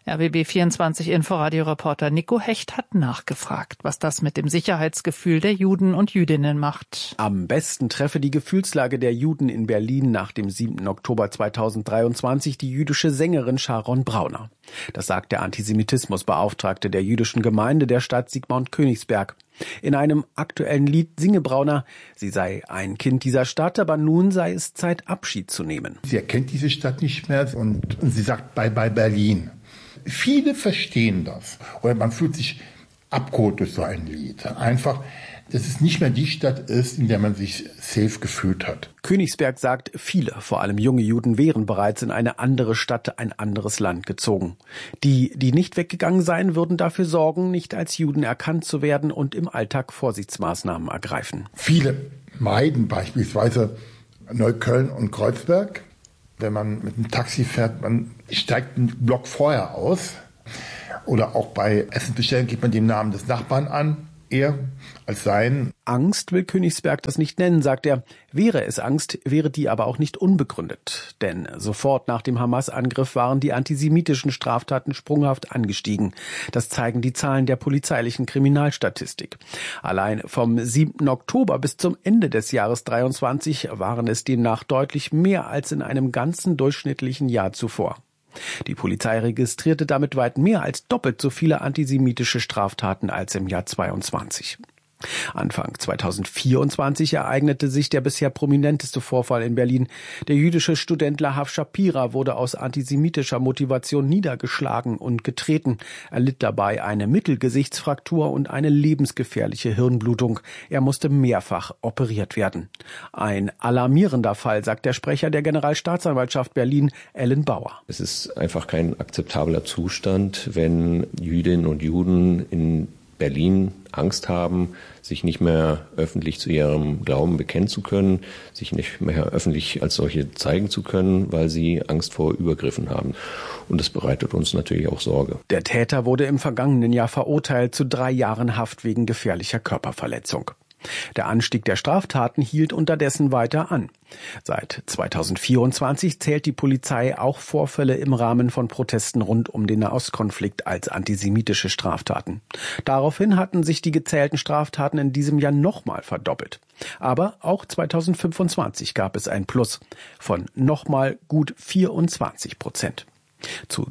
B: RBB24 Inforadio-Reporter Nico Hecht hat nachgefragt, was das mit dem Sicherheitsgefühl der Juden und Jüdinnen macht.
N: Am besten treffe die Gefühlslage der Juden in Berlin nach dem 7. Oktober 2023 die jüdische Sängerin Sharon Brauner. Das sagt der Antisemitismusbeauftragte der jüdischen Gemeinde der Stadt Sigmund Königsberg. In einem aktuellen Lied singe Brauner, sie sei ein Kind dieser Stadt, aber nun sei es Zeit, Abschied zu nehmen.
O: Sie erkennt diese Stadt nicht mehr und sie sagt Bye bye Berlin. Viele verstehen das oder man fühlt sich abgeholt durch so ein Lied. Einfach, dass es nicht mehr die Stadt ist, in der man sich safe gefühlt hat.
N: Königsberg sagt, viele, vor allem junge Juden, wären bereits in eine andere Stadt, ein anderes Land gezogen. Die, die nicht weggegangen seien, würden dafür sorgen, nicht als Juden erkannt zu werden und im Alltag Vorsichtsmaßnahmen ergreifen.
O: Viele meiden beispielsweise Neukölln und Kreuzberg. Wenn man mit dem Taxi fährt, man steigt einen Block vorher aus. Oder auch bei Essensbestellen gibt man den Namen des Nachbarn an, eher als seinen.
N: Angst will Königsberg das nicht nennen, sagt er. Wäre es Angst, wäre die aber auch nicht unbegründet. Denn sofort nach dem Hamas-Angriff waren die antisemitischen Straftaten sprunghaft angestiegen. Das zeigen die Zahlen der polizeilichen Kriminalstatistik. Allein vom 7. Oktober bis zum Ende des Jahres 23 waren es demnach deutlich mehr als in einem ganzen durchschnittlichen Jahr zuvor. Die Polizei registrierte damit weit mehr als doppelt so viele antisemitische Straftaten als im Jahr 22. Anfang 2024 ereignete sich der bisher prominenteste Vorfall in Berlin. Der jüdische Student Lahav Shapira wurde aus antisemitischer Motivation niedergeschlagen und getreten. Er litt dabei eine Mittelgesichtsfraktur und eine lebensgefährliche Hirnblutung. Er musste mehrfach operiert werden. Ein alarmierender Fall, sagt der Sprecher der Generalstaatsanwaltschaft Berlin, Ellen Bauer.
Q: Es ist einfach kein akzeptabler Zustand, wenn Jüdinnen und Juden in Berlin Angst haben, sich nicht mehr öffentlich zu ihrem Glauben bekennen zu können, sich nicht mehr öffentlich als solche zeigen zu können, weil sie Angst vor Übergriffen haben. Und das bereitet uns natürlich auch Sorge.
N: Der Täter wurde im vergangenen Jahr verurteilt zu 3 Jahren Haft wegen gefährlicher Körperverletzung. Der Anstieg der Straftaten hielt unterdessen weiter an. Seit 2024 zählt die Polizei auch Vorfälle im Rahmen von Protesten rund um den Nahostkonflikt als antisemitische Straftaten. Daraufhin hatten sich die gezählten Straftaten in diesem Jahr nochmal verdoppelt. Aber auch 2025 gab es ein Plus von nochmal gut 24%. Zu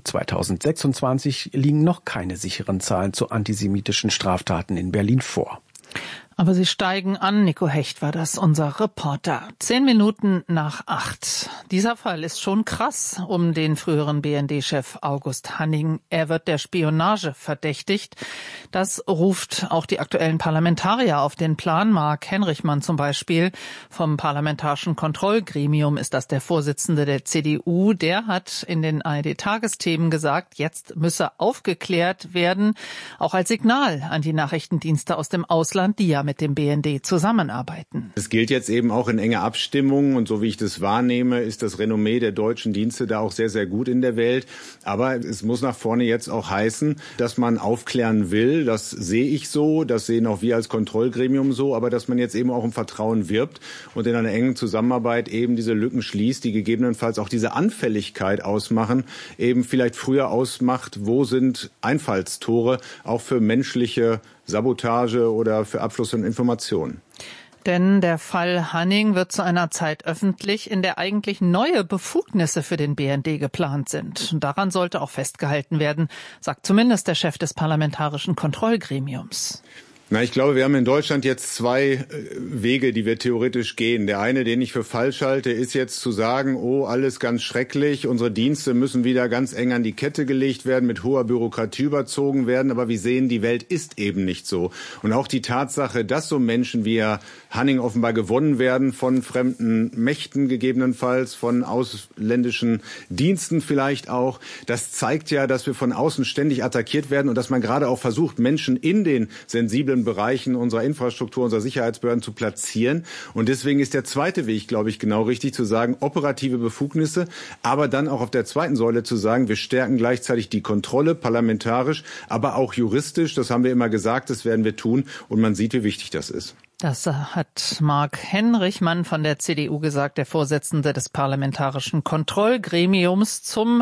N: 2026 liegen noch keine sicheren Zahlen zu antisemitischen Straftaten in Berlin vor.
B: Aber sie steigen an. Nico Hecht war das, unser Reporter. 10 Minuten nach 8. Dieser Fall ist schon krass um den früheren BND-Chef August Hanning. Er wird der Spionage verdächtigt. Das ruft auch die aktuellen Parlamentarier auf den Plan. Mark Henrichmann zum Beispiel vom Parlamentarischen Kontrollgremium ist das der Vorsitzende der CDU. Der hat in den ARD-Tagesthemen gesagt, jetzt müsse aufgeklärt werden, auch als Signal an die Nachrichtendienste aus dem Ausland, die ja mit dem BND zusammenarbeiten.
R: Es gilt jetzt eben auch in enger Abstimmung und so wie ich das wahrnehme, ist das Renommee der deutschen Dienste da auch sehr, sehr gut in der Welt. Aber es muss nach vorne jetzt auch heißen, dass man aufklären will. Das sehe ich so, das sehen auch wir als Kontrollgremium so, aber dass man jetzt eben auch um Vertrauen wirbt und in einer engen Zusammenarbeit eben diese Lücken schließt, die gegebenenfalls auch diese Anfälligkeit ausmachen, eben vielleicht früher ausmacht, wo sind Einfallstore auch für menschliche Sabotage oder für Abfluss von Informationen.
B: Denn der Fall Hanning wird zu einer Zeit öffentlich, in der eigentlich neue Befugnisse für den BND geplant sind. Und daran sollte auch festgehalten werden, sagt zumindest der Chef des Parlamentarischen Kontrollgremiums.
R: Na, ich glaube, wir haben in Deutschland jetzt 2 Wege, die wir theoretisch gehen. Der eine, den ich für falsch halte, ist jetzt zu sagen, oh, alles ganz schrecklich, unsere Dienste müssen wieder ganz eng an die Kette gelegt werden, mit hoher Bürokratie überzogen werden. Aber wir sehen, die Welt ist eben nicht so. Und auch die Tatsache, dass so Menschen wie Herr Hanning offenbar gewonnen werden von fremden Mächten gegebenenfalls, von ausländischen Diensten vielleicht auch, das zeigt ja, dass wir von außen ständig attackiert werden und dass man gerade auch versucht, Menschen in den sensiblen Bereichen unserer Infrastruktur, unserer Sicherheitsbehörden zu platzieren. Und deswegen ist der zweite Weg, glaube ich, genau richtig zu sagen, operative Befugnisse, aber dann auch auf der zweiten Säule zu sagen, wir stärken gleichzeitig die Kontrolle, parlamentarisch, aber auch juristisch. Das haben wir immer gesagt, das werden wir tun. Und man sieht, wie wichtig das ist.
B: Das hat Mark Henrichmann von der CDU gesagt, der Vorsitzende des Parlamentarischen Kontrollgremiums zum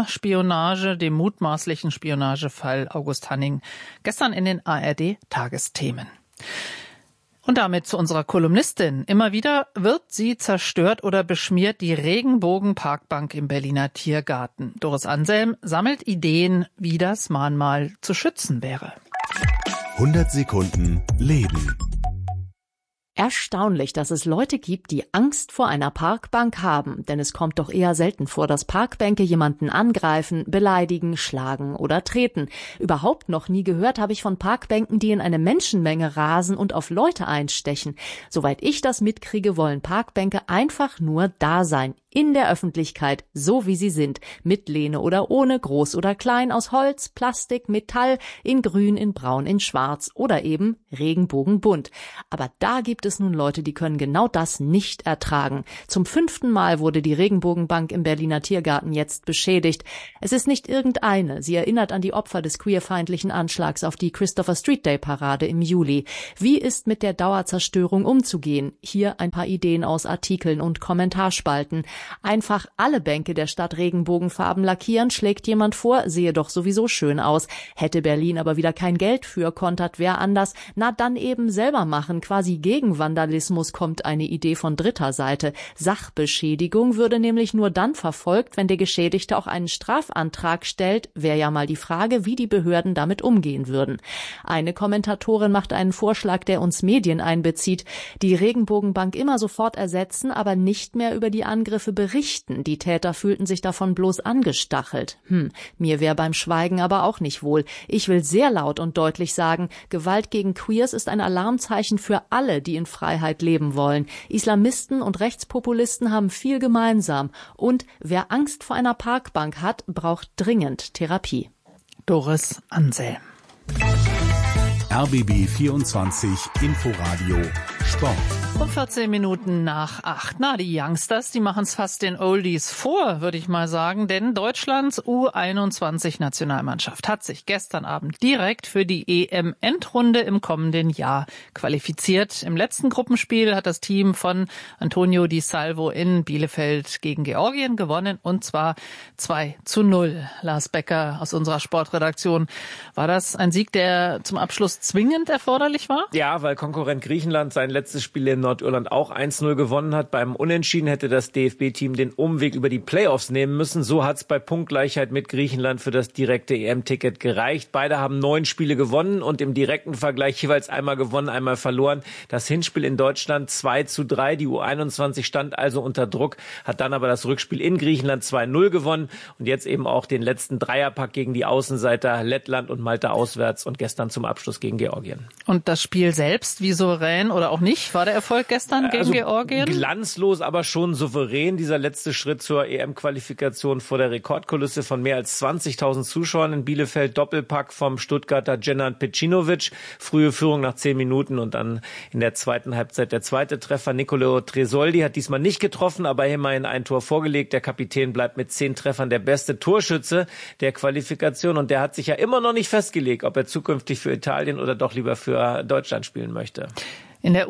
B: dem mutmaßlichen Spionagefall August Hanning, gestern in den ARD-Tagesthemen. Und damit zu unserer Kolumnistin. Immer wieder wird sie zerstört oder beschmiert, die Regenbogenparkbank im Berliner Tiergarten. Doris Anselm sammelt Ideen, wie das Mahnmal zu schützen wäre.
C: 100 Sekunden Leben.
S: Erstaunlich, dass es Leute gibt, die Angst vor einer Parkbank haben, denn es kommt doch eher selten vor, dass Parkbänke jemanden angreifen, beleidigen, schlagen oder treten. Überhaupt noch nie gehört habe ich von Parkbänken, die in eine Menschenmenge rasen und auf Leute einstechen. Soweit ich das mitkriege, wollen Parkbänke einfach nur da sein. In der Öffentlichkeit, so wie sie sind, mit Lehne oder ohne, groß oder klein, aus Holz, Plastik, Metall, in grün, in braun, in schwarz oder eben regenbogenbunt. Aber da gibt es nun Leute, die können genau das nicht ertragen. Zum 5. Mal wurde die Regenbogenbank im Berliner Tiergarten jetzt beschädigt. Es ist nicht irgendeine, sie erinnert an die Opfer des queerfeindlichen Anschlags auf die Christopher Street Day Parade im Juli. Wie ist mit der Dauerzerstörung umzugehen? Hier ein paar Ideen aus Artikeln und Kommentarspalten. Einfach alle Bänke der Stadt regenbogenfarben lackieren, schlägt jemand vor, sehe doch sowieso schön aus. Hätte Berlin aber wieder kein Geld für, kontert wer anders. Na dann eben selber machen, quasi gegen Vandalismus kommt eine Idee von dritter Seite. Sachbeschädigung würde nämlich nur dann verfolgt, wenn der Geschädigte auch einen Strafantrag stellt, wäre ja mal die Frage, wie die Behörden damit umgehen würden. Eine Kommentatorin macht einen Vorschlag, der uns Medien einbezieht. Die Regenbogenbank immer sofort ersetzen, aber nicht mehr über die Angriffe berichten. Die Täter fühlten sich davon bloß angestachelt. Mir wäre beim Schweigen aber auch nicht wohl. Ich will sehr laut und deutlich sagen, Gewalt gegen Queers ist ein Alarmzeichen für alle, die in Freiheit leben wollen. Islamisten und Rechtspopulisten haben viel gemeinsam. Und wer Angst vor einer Parkbank hat, braucht dringend Therapie.
B: Doris Ansel.
C: RBB 24 Inforadio Sport.
B: Um 14 Minuten nach 8. Na, die Youngsters, die machen es fast den Oldies vor, würde ich mal sagen. Denn Deutschlands U21-Nationalmannschaft hat sich gestern Abend direkt für die EM-Endrunde im kommenden Jahr qualifiziert. Im letzten Gruppenspiel hat das Team von Antonio Di Salvo in Bielefeld gegen Georgien gewonnen. Und zwar 2:0. Lars Becker aus unserer Sportredaktion. War das ein Sieg, der zum Abschluss zwingend erforderlich war?
T: Ja, weil Konkurrent Griechenland sein letztes Spiel in Nordirland auch 1:0 gewonnen hat. Beim Unentschieden hätte das DFB-Team den Umweg über die Playoffs nehmen müssen. So hat es bei Punktgleichheit mit Griechenland für das direkte EM-Ticket gereicht. Beide haben 9 Spiele gewonnen und im direkten Vergleich jeweils einmal gewonnen, einmal verloren. Das Hinspiel in Deutschland 2:3. Die U21 stand also unter Druck, hat dann aber das Rückspiel in Griechenland 2:0 gewonnen und jetzt eben auch den letzten Dreierpack gegen die Außenseiter Lettland und Malta auswärts und gestern zum Abschluss gegen Georgien.
B: Und das Spiel selbst, wie souverän oder auch nicht, war der Erfolg gestern gegen Georgien?
T: Glanzlos, aber schon souverän. Dieser letzte Schritt zur EM-Qualifikation vor der Rekordkulisse von mehr als 20.000 Zuschauern in Bielefeld. Doppelpack vom Stuttgarter Dženan Pecinovic. Frühe Führung nach 10 Minuten und dann in der zweiten Halbzeit der zweite Treffer. Niccolò Tresoldi hat diesmal nicht getroffen, aber immerhin ein Tor vorgelegt. Der Kapitän bleibt mit 10 Treffern der beste Torschütze der Qualifikation und der hat sich ja immer noch nicht festgelegt, ob er zukünftig für Italien oder doch lieber für Deutschland spielen möchte.
B: In der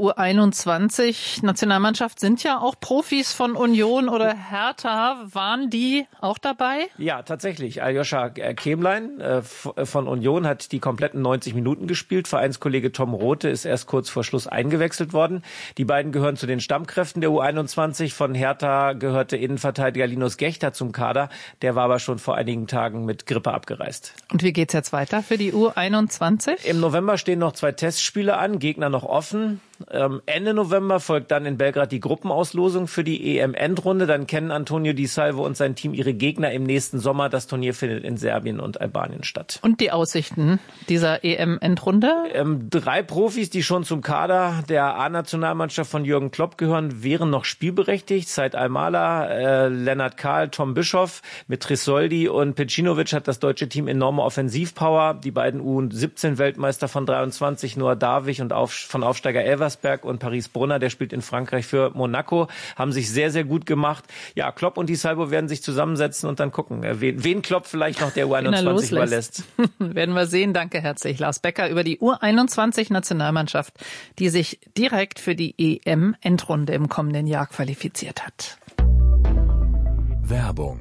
B: U21-Nationalmannschaft sind ja auch Profis von Union oder Hertha. Waren die auch dabei?
T: Ja, tatsächlich. Aljoscha Kemlein von Union hat die kompletten 90 Minuten gespielt. Vereinskollege Tom Rothe ist erst kurz vor Schluss eingewechselt worden. Die beiden gehören zu den Stammkräften der U21. Von Hertha gehörte Innenverteidiger Linus Gächter zum Kader. Der war aber schon vor einigen Tagen mit Grippe abgereist.
B: Und wie geht's jetzt weiter für die U21?
T: Im November stehen noch 2 Testspiele an, Gegner noch offen. Ende November folgt dann in Belgrad die Gruppenauslosung für die EM-Endrunde. Dann kennen Antonio Di Salvo und sein Team ihre Gegner im nächsten Sommer. Das Turnier findet in Serbien und Albanien statt.
B: Und die Aussichten dieser EM-Endrunde?
T: 3 Profis, die schon zum Kader der A-Nationalmannschaft von Jürgen Klopp gehören, wären noch spielberechtigt. Said Almala, Lennart Kahl, Tom Bischoff. Mit Tresoldi und Pecinovic hat das deutsche Team enorme Offensivpower. Die beiden U17-Weltmeister von 23, Noah Darwig und von Aufsteiger Elversberg und Paris Brunner, der spielt in Frankreich für Monaco, haben sich sehr, sehr gut gemacht. Ja, Klopp und Di Salvo werden sich zusammensetzen und dann gucken, wen Klopp vielleicht noch der U21 überlässt.
B: Werden wir sehen. Danke herzlich, Lars Becker, über die U21-Nationalmannschaft, die sich direkt für die EM-Endrunde im kommenden Jahr qualifiziert hat.
C: Werbung.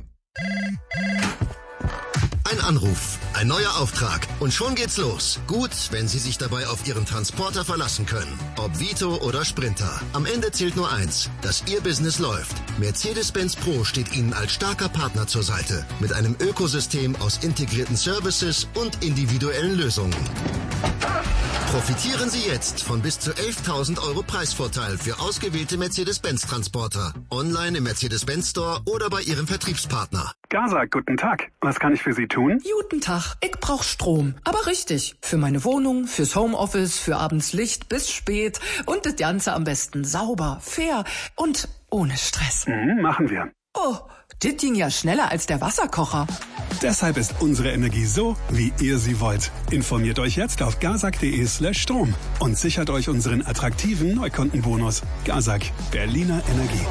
U: Ein Anruf, ein neuer Auftrag und schon geht's los. Gut, wenn Sie sich dabei auf Ihren Transporter verlassen können. Ob Vito oder Sprinter. Am Ende zählt nur eins, dass Ihr Business läuft. Mercedes-Benz Pro steht Ihnen als starker Partner zur Seite. Mit einem Ökosystem aus integrierten Services und individuellen Lösungen. Profitieren Sie jetzt von bis zu 11.000 € Preisvorteil für ausgewählte Mercedes-Benz-Transporter. Online im Mercedes-Benz Store oder bei Ihrem Vertriebspartner.
A: Gaza, guten Tag. Was kann ich für Sie tun?
V: Guten Tag. Ich brauch Strom. Aber richtig. Für meine Wohnung, fürs Homeoffice, für abends Licht bis spät. Und das Ganze am besten sauber, fair und ohne Stress.
A: Machen wir.
V: Oh, das ging ja schneller als der Wasserkocher.
A: Deshalb ist unsere Energie so, wie ihr sie wollt. Informiert euch jetzt auf gazak.de/Strom und sichert euch unseren attraktiven Neukundenbonus. Gazak, Berliner Energie.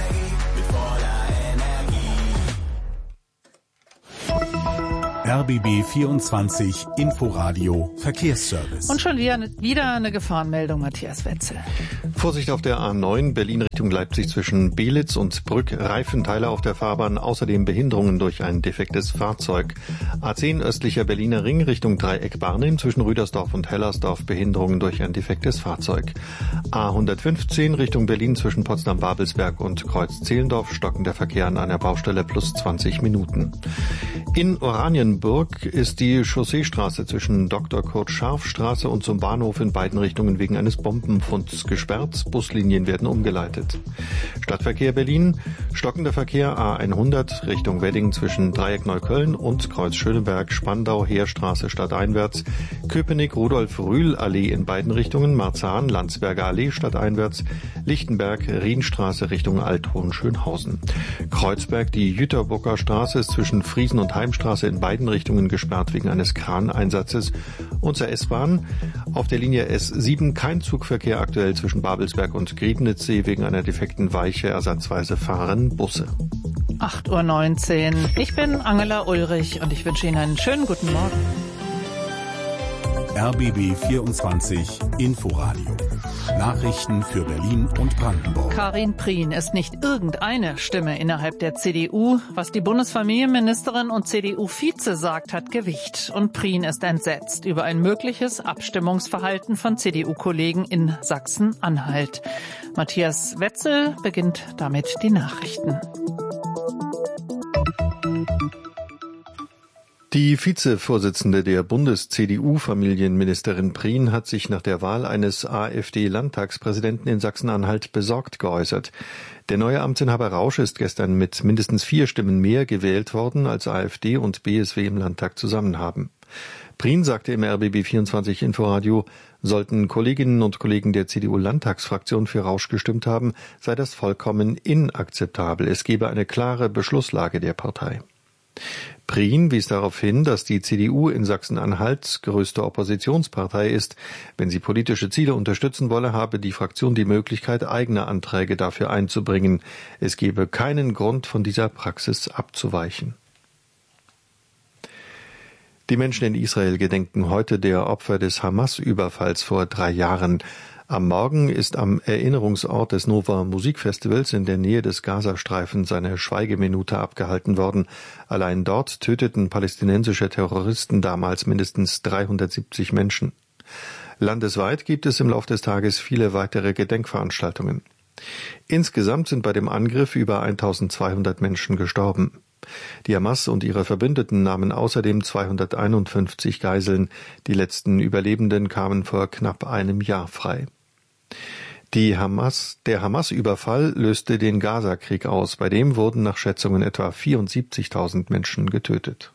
C: RBB 24 Inforadio Verkehrsservice.
B: Und schon wieder eine Gefahrenmeldung, Matthias Wetzel.
D: Vorsicht auf der A9 Berlin Richtung Leipzig zwischen Belitz und Brück. Reifenteile auf der Fahrbahn, außerdem Behinderungen durch ein defektes Fahrzeug. A10 östlicher Berliner Ring Richtung Dreieck Barnim zwischen Rüdersdorf und Hellersdorf. Behinderungen durch ein defektes Fahrzeug. A115 Richtung Berlin zwischen Potsdam-Babelsberg und Kreuz-Zehlendorf. Stockender Verkehr an einer Baustelle plus 20 Minuten. In Oranienburg ist die Chausseestraße zwischen Dr. Kurt Scharf Straße und zum Bahnhof in beiden Richtungen wegen eines Bombenfunds gesperrt. Buslinien werden umgeleitet. Stadtverkehr Berlin, stockender Verkehr A100 Richtung Wedding zwischen Dreieck Neukölln und Kreuz Schöneberg, Spandau, Heerstraße stadteinwärts, Köpenick, Rudolf-Rühl-Allee in beiden Richtungen, Marzahn, Landsberger Allee stadteinwärts, Lichtenberg, Rienstraße Richtung Althohenschönhausen. Kreuzberg, die Jüterbocker Straße ist zwischen Friesen und Heimstraße in beiden Richtungen gesperrt wegen eines Kraneinsatzes. Und zur S-Bahn auf der Linie S7 kein Zugverkehr aktuell zwischen Babelsberg und Griebnitzsee wegen einer defekten Weiche. Ersatzweise fahren Busse.
B: 8:19 Uhr. Ich bin Angela Ulrich und ich wünsche Ihnen einen schönen guten Morgen.
C: RBB 24 Inforadio. Nachrichten für Berlin und Brandenburg.
B: Karin Prien ist nicht irgendeine Stimme innerhalb der CDU. Was die Bundesfamilienministerin und CDU-Vize sagt, hat Gewicht. Und Prien ist entsetzt über ein mögliches Abstimmungsverhalten von CDU-Kollegen in Sachsen-Anhalt. Matthias Wetzel beginnt damit die Nachrichten.
D: Die Vizevorsitzende der Bundes-CDU-Familienministerin Prien hat sich nach der Wahl eines AfD-Landtagspräsidenten in Sachsen-Anhalt besorgt geäußert. Der neue Amtsinhaber Rausch ist gestern mit mindestens 4 Stimmen mehr gewählt worden, als AfD und BSW im Landtag zusammen haben. Prien sagte im RBB 24 Inforadio, sollten Kolleginnen und Kollegen der CDU-Landtagsfraktion für Rausch gestimmt haben, sei das vollkommen inakzeptabel. Es gebe eine klare Beschlusslage der Partei. Prien wies darauf hin, dass die CDU in Sachsen-Anhalt größte Oppositionspartei ist. Wenn sie politische Ziele unterstützen wolle, habe die Fraktion die Möglichkeit, eigene Anträge dafür einzubringen. Es gebe keinen Grund, von dieser Praxis abzuweichen. Die Menschen in Israel gedenken heute der Opfer des Hamas-Überfalls vor 3 Jahren. Am Morgen ist am Erinnerungsort des Nova Musikfestivals in der Nähe des Gazastreifens eine Schweigeminute abgehalten worden. Allein dort töteten palästinensische Terroristen damals mindestens 370 Menschen. Landesweit gibt es im Lauf des Tages viele weitere Gedenkveranstaltungen. Insgesamt sind bei dem Angriff über 1200 Menschen gestorben. Die Hamas und ihre Verbündeten nahmen außerdem 251 Geiseln. Die letzten Überlebenden kamen vor knapp einem Jahr frei. Der Hamas-Überfall löste den Gaza-Krieg aus. Bei dem wurden nach Schätzungen etwa 74.000 Menschen getötet.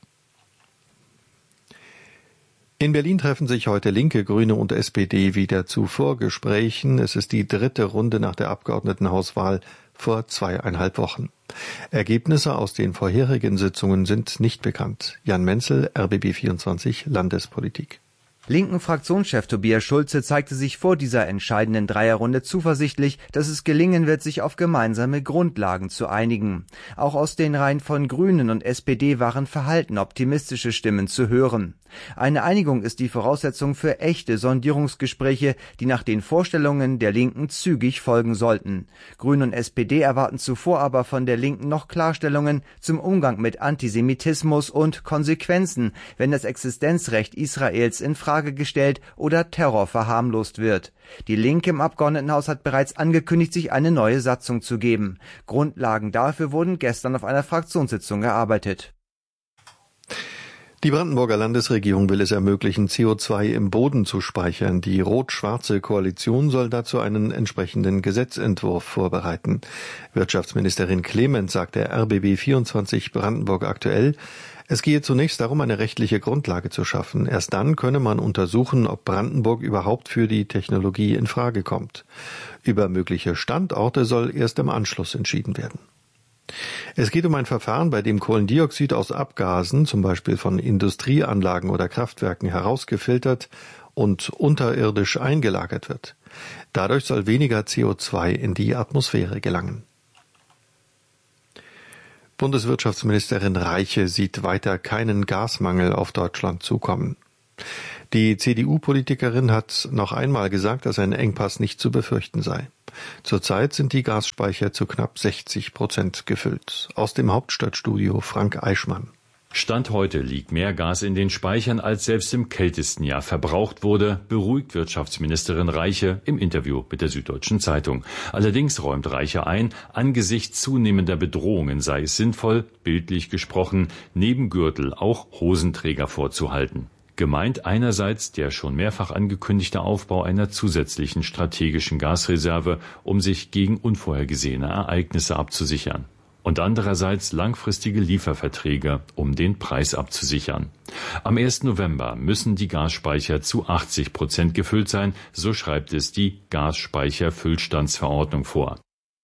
D: In Berlin treffen sich heute Linke, Grüne und SPD wieder zu Vorgesprächen. Es ist die 3. Runde nach der Abgeordnetenhauswahl vor 2,5 Wochen. Ergebnisse aus den vorherigen Sitzungen sind nicht bekannt. Jan Menzel, RBB 24 Landespolitik.
W: Linken-Fraktionschef Tobias Schulze zeigte sich vor dieser entscheidenden Dreierrunde zuversichtlich, dass es gelingen wird, sich auf gemeinsame Grundlagen zu einigen. Auch aus den Reihen von Grünen und SPD waren verhalten optimistische Stimmen zu hören. Eine Einigung ist die Voraussetzung für echte Sondierungsgespräche, die nach den Vorstellungen der Linken zügig folgen sollten. Grüne und SPD erwarten zuvor aber von der Linken noch Klarstellungen zum Umgang mit Antisemitismus und Konsequenzen, wenn das Existenzrecht Israels in Frage gestellt oder Terror verharmlost wird. Die Linke im Abgeordnetenhaus hat bereits angekündigt, sich eine neue Satzung zu geben. Grundlagen dafür wurden gestern auf einer Fraktionssitzung erarbeitet.
D: Die Brandenburger Landesregierung will es ermöglichen, CO2 im Boden zu speichern. Die rot-schwarze Koalition soll dazu einen entsprechenden Gesetzentwurf vorbereiten. Wirtschaftsministerin Clement sagt der RBB 24 Brandenburg aktuell, es gehe zunächst darum, eine rechtliche Grundlage zu schaffen. Erst dann könne man untersuchen, ob Brandenburg überhaupt für die Technologie in Frage kommt. Über mögliche Standorte soll erst im Anschluss entschieden werden. Es geht um ein Verfahren, bei dem Kohlendioxid aus Abgasen, zum Beispiel von Industrieanlagen oder Kraftwerken, herausgefiltert und unterirdisch eingelagert wird. Dadurch soll weniger CO2 in die Atmosphäre gelangen. Bundeswirtschaftsministerin Reiche sieht weiter keinen Gasmangel auf Deutschland zukommen. Die CDU-Politikerin hat noch einmal gesagt, dass ein Engpass nicht zu befürchten sei. Zurzeit sind die Gasspeicher zu knapp 60% gefüllt. Aus dem Hauptstadtstudio Frank Eichmann.
F: Stand heute liegt mehr Gas in den Speichern, als selbst im kältesten Jahr verbraucht wurde, beruhigt Wirtschaftsministerin Reiche im Interview mit der Süddeutschen Zeitung. Allerdings räumt Reiche ein, angesichts zunehmender Bedrohungen sei es sinnvoll, bildlich gesprochen, neben Gürtel auch Hosenträger vorzuhalten. Gemeint einerseits der schon mehrfach angekündigte Aufbau einer zusätzlichen strategischen Gasreserve, um sich gegen unvorhergesehene Ereignisse abzusichern. Und andererseits langfristige Lieferverträge, um den Preis abzusichern. Am 1. November müssen die Gasspeicher zu 80% gefüllt sein, so schreibt es die Gasspeicherfüllstandsverordnung vor.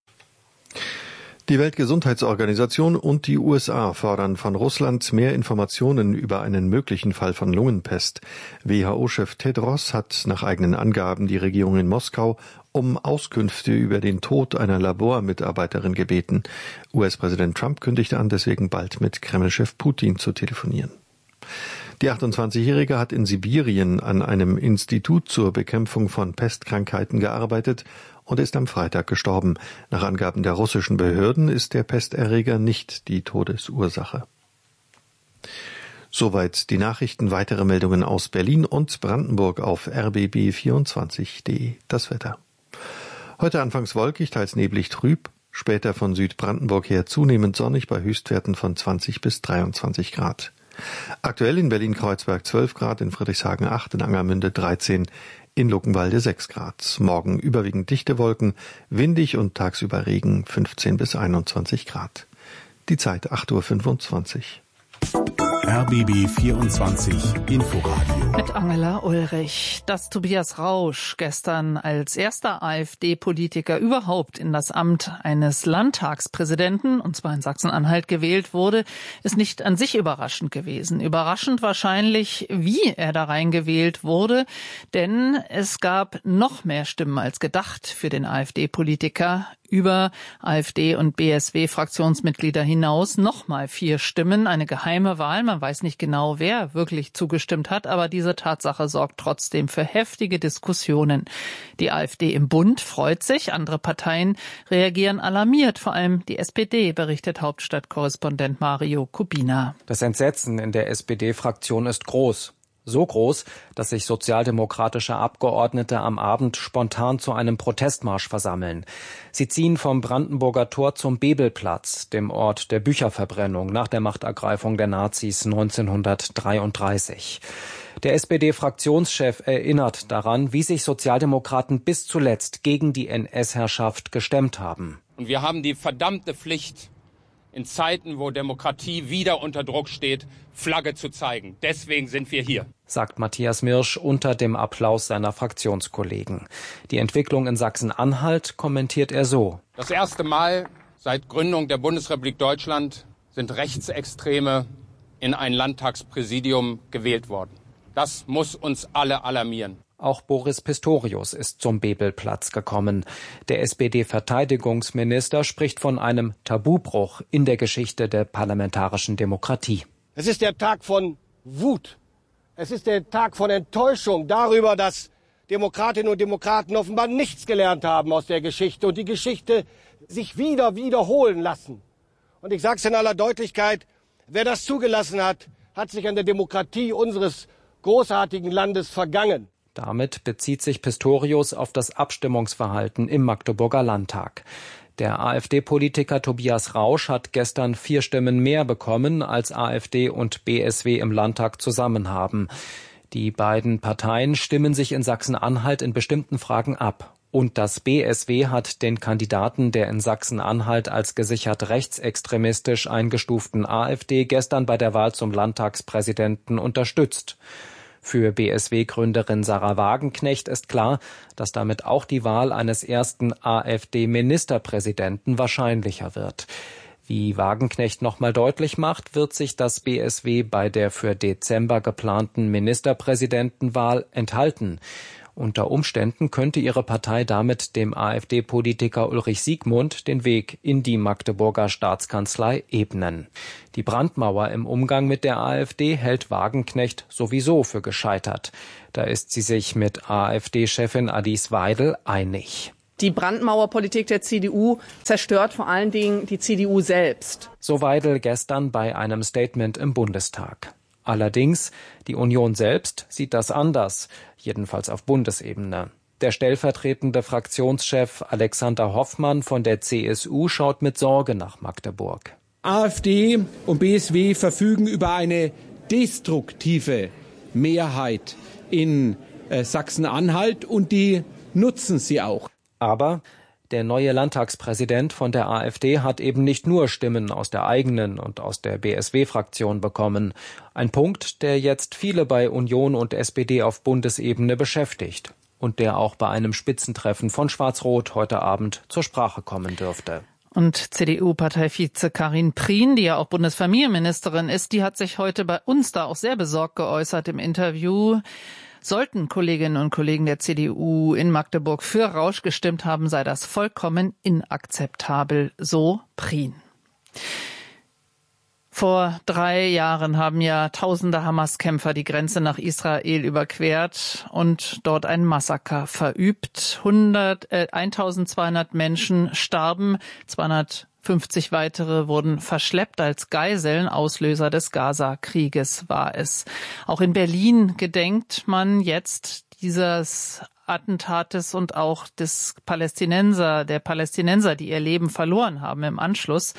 D: Die Weltgesundheitsorganisation und die USA fordern von Russland mehr Informationen über einen möglichen Fall von Lungenpest. WHO-Chef Tedros hat nach eigenen Angaben die Regierung in Moskau um Auskünfte über den Tod einer Labormitarbeiterin gebeten. US-Präsident Trump kündigte an, deswegen bald mit Kreml-Chef Putin zu telefonieren. Die 28-Jährige hat in Sibirien an einem Institut zur Bekämpfung von Pestkrankheiten gearbeitet und ist am Freitag gestorben. Nach Angaben der russischen Behörden ist der Pesterreger nicht die Todesursache. Soweit die Nachrichten. Weitere Meldungen aus Berlin und Brandenburg auf rbb24.de. Das Wetter. Heute anfangs wolkig, teils neblig trüb, später von Südbrandenburg her zunehmend sonnig bei Höchstwerten von 20 bis 23 Grad. Aktuell in Berlin-Kreuzberg 12 Grad, in Friedrichshagen 8, in Angermünde 13, in Luckenwalde 6 Grad. Morgen überwiegend dichte Wolken, windig und tagsüber Regen 15 bis 21 Grad. Die Zeit 8.25 Uhr.
C: RBB 24 Inforadio.
B: Mit Angela Ulrich. Dass Tobias Rausch gestern als erster AfD-Politiker überhaupt in das Amt eines Landtagspräsidenten, und zwar in Sachsen-Anhalt, gewählt wurde, ist nicht an sich überraschend gewesen. Überraschend wahrscheinlich, wie er da reingewählt wurde, denn es gab noch mehr Stimmen als gedacht für den AfD-Politiker. Über AfD- und BSW-Fraktionsmitglieder hinaus nochmal 4 Stimmen, eine geheime Wahl. Man weiß nicht genau, wer wirklich zugestimmt hat, aber diese Tatsache sorgt trotzdem für heftige Diskussionen. Die AfD im Bund freut sich, andere Parteien reagieren alarmiert, vor allem die SPD, berichtet Hauptstadtkorrespondent Mario Kubina.
H: Das Entsetzen in der SPD-Fraktion ist groß. So groß, dass sich sozialdemokratische Abgeordnete am Abend spontan zu einem Protestmarsch versammeln. Sie ziehen vom Brandenburger Tor zum Bebelplatz, dem Ort der Bücherverbrennung nach der Machtergreifung der Nazis 1933. Der SPD-Fraktionschef erinnert daran, wie sich Sozialdemokraten bis zuletzt gegen die NS-Herrschaft gestemmt haben.
K: Und wir haben die verdammte Pflicht, in Zeiten, wo Demokratie wieder unter Druck steht, Flagge zu zeigen. Deswegen sind wir hier,
H: sagt Matthias Mirsch unter dem Applaus seiner Fraktionskollegen. Die Entwicklung in Sachsen-Anhalt kommentiert er so.
K: Das erste Mal seit Gründung der Bundesrepublik Deutschland sind Rechtsextreme in ein Landtagspräsidium gewählt worden. Das muss uns alle alarmieren.
H: Auch Boris Pistorius ist zum Bebelplatz gekommen. Der SPD-Verteidigungsminister spricht von einem Tabubruch in der Geschichte der parlamentarischen Demokratie.
X: Es ist der Tag von Wut. Es ist der Tag von Enttäuschung darüber, dass Demokratinnen und Demokraten offenbar nichts gelernt haben aus der Geschichte und die Geschichte sich wiederholen lassen. Und ich sage es in aller Deutlichkeit, wer das zugelassen hat, hat sich an der Demokratie unseres großartigen Landes vergangen.
H: Damit bezieht sich Pistorius auf das Abstimmungsverhalten im Magdeburger Landtag. Der AfD-Politiker Tobias Rausch hat gestern 4 Stimmen mehr bekommen, als AfD und BSW im Landtag zusammen haben. Die beiden Parteien stimmen sich in Sachsen-Anhalt in bestimmten Fragen ab. Und das BSW hat den Kandidaten der in Sachsen-Anhalt als gesichert rechtsextremistisch eingestuften AfD gestern bei der Wahl zum Landtagspräsidenten unterstützt. Für BSW-Gründerin Sarah Wagenknecht ist klar, dass damit auch die Wahl eines ersten AfD-Ministerpräsidenten wahrscheinlicher wird. Wie Wagenknecht nochmal deutlich macht, wird sich das BSW bei der für Dezember geplanten Ministerpräsidentenwahl enthalten. Unter Umständen könnte ihre Partei damit dem AfD-Politiker Ulrich Siegmund den Weg in die Magdeburger Staatskanzlei ebnen. Die Brandmauer im Umgang mit der AfD hält Wagenknecht sowieso für gescheitert. Da ist sie sich mit AfD-Chefin Alice Weidel einig.
I: Die Brandmauerpolitik der CDU zerstört vor allen Dingen die CDU selbst.
H: So Weidel gestern bei einem Statement im Bundestag. Allerdings, die Union selbst sieht das anders, jedenfalls auf Bundesebene. Der stellvertretende Fraktionschef Alexander Hoffmann von der CSU schaut mit Sorge nach Magdeburg.
J: AfD und BSW verfügen über eine destruktive Mehrheit in Sachsen-Anhalt und die nutzen sie auch.
H: Aber der neue Landtagspräsident von der AfD hat eben nicht nur Stimmen aus der eigenen und aus der BSW-Fraktion bekommen. Ein Punkt, der jetzt viele bei Union und SPD auf Bundesebene beschäftigt und der auch bei einem Spitzentreffen von Schwarz-Rot heute Abend zur Sprache kommen dürfte.
B: Und CDU-Parteivize Karin Prien, die ja auch Bundesfamilienministerin ist, die hat sich heute bei uns da auch sehr besorgt geäußert im Interview. Sollten Kolleginnen und Kollegen der CDU in Magdeburg für Rausch gestimmt haben, sei das vollkommen inakzeptabel, so Prien. Vor 3 Jahren haben ja tausende Hamas-Kämpfer die Grenze nach Israel überquert und dort ein Massaker verübt. 1200 Menschen starben, 250 weitere wurden verschleppt als Geiseln. Auslöser des Gaza-Krieges war es. Auch in Berlin gedenkt man jetzt dieses Attentates und auch der Palästinenser, die ihr Leben verloren haben im Anschluss.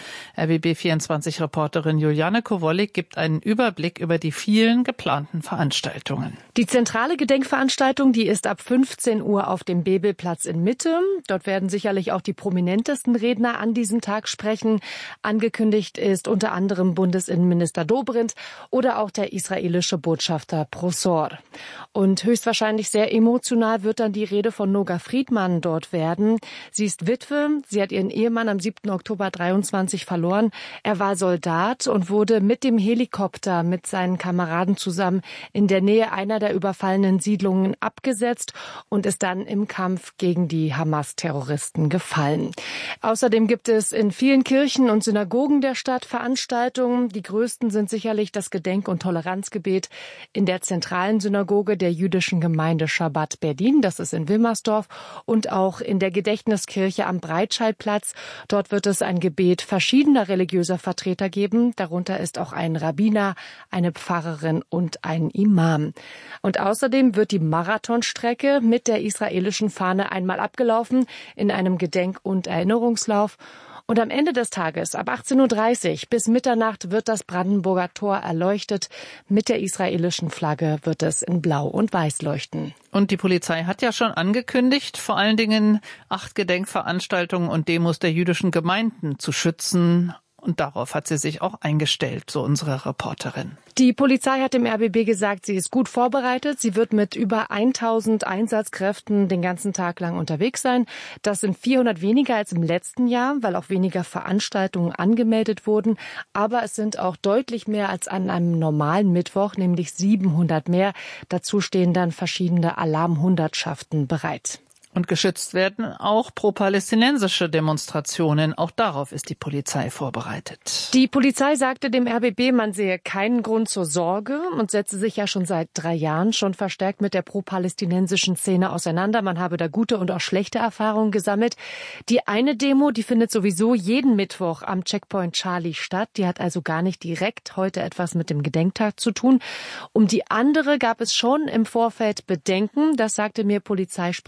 B: RBB24-Reporterin Juliane Kowollik gibt einen Überblick über die vielen geplanten Veranstaltungen.
L: Die zentrale Gedenkveranstaltung, die ist ab 15 Uhr auf dem Bebelplatz in Mitte. Dort werden sicherlich auch die prominentesten Redner an diesem Tag sprechen. Angekündigt ist unter anderem Bundesinnenminister Dobrindt oder auch der israelische Botschafter Prosor. Und höchstwahrscheinlich sehr emotional wird dann die Rede von Noga Friedmann dort werden. Sie ist Witwe. Sie hat ihren Ehemann am 7. Oktober 23 verloren. Er war Soldat und wurde mit dem Helikopter mit seinen Kameraden zusammen in der Nähe einer der überfallenen Siedlungen abgesetzt und ist dann im Kampf gegen die Hamas-Terroristen gefallen. Außerdem gibt es in vielen Kirchen und Synagogen der Stadt Veranstaltungen. Die größten sind sicherlich das Gedenk- und Toleranzgebet in der zentralen Synagoge der jüdischen Gemeinde Schabbat Berlin. Das ist in Wilmersdorf, und auch in der Gedächtniskirche am Breitscheidplatz. Dort wird es ein Gebet verschiedener religiöser Vertreter geben. Darunter ist auch ein Rabbiner, eine Pfarrerin und ein Imam. Und außerdem wird die Marathonstrecke mit der israelischen Fahne einmal abgelaufen in einem Gedenk- und Erinnerungslauf. Und am Ende des Tages, ab 18.30 Uhr bis Mitternacht, wird das Brandenburger Tor erleuchtet. Mit der israelischen Flagge wird es in Blau und Weiß leuchten.
B: Und die Polizei hat ja schon angekündigt, vor allen Dingen 8 Gedenkveranstaltungen und Demos der jüdischen Gemeinden zu schützen. Und darauf hat sie sich auch eingestellt, so unsere Reporterin.
L: Die Polizei hat dem RBB gesagt, sie ist gut vorbereitet. Sie wird mit über 1000 Einsatzkräften den ganzen Tag lang unterwegs sein. Das sind 400 weniger als im letzten Jahr, weil auch weniger Veranstaltungen angemeldet wurden. Aber es sind auch deutlich mehr als an einem normalen Mittwoch, nämlich 700 mehr. Dazu stehen dann verschiedene Alarmhundertschaften bereit.
B: Und geschützt werden auch pro-palästinensische Demonstrationen. Auch darauf ist die Polizei vorbereitet.
L: Die Polizei sagte dem RBB, man sehe keinen Grund zur Sorge und setze sich ja schon seit 3 Jahren schon verstärkt mit der pro-palästinensischen Szene auseinander. Man habe da gute und auch schlechte Erfahrungen gesammelt. Die eine Demo, die findet sowieso jeden Mittwoch am Checkpoint Charlie statt. Die hat also gar nicht direkt heute etwas mit dem Gedenktag zu tun. Um die andere gab es schon im Vorfeld Bedenken. Das sagte mir Polizeisprecher Florian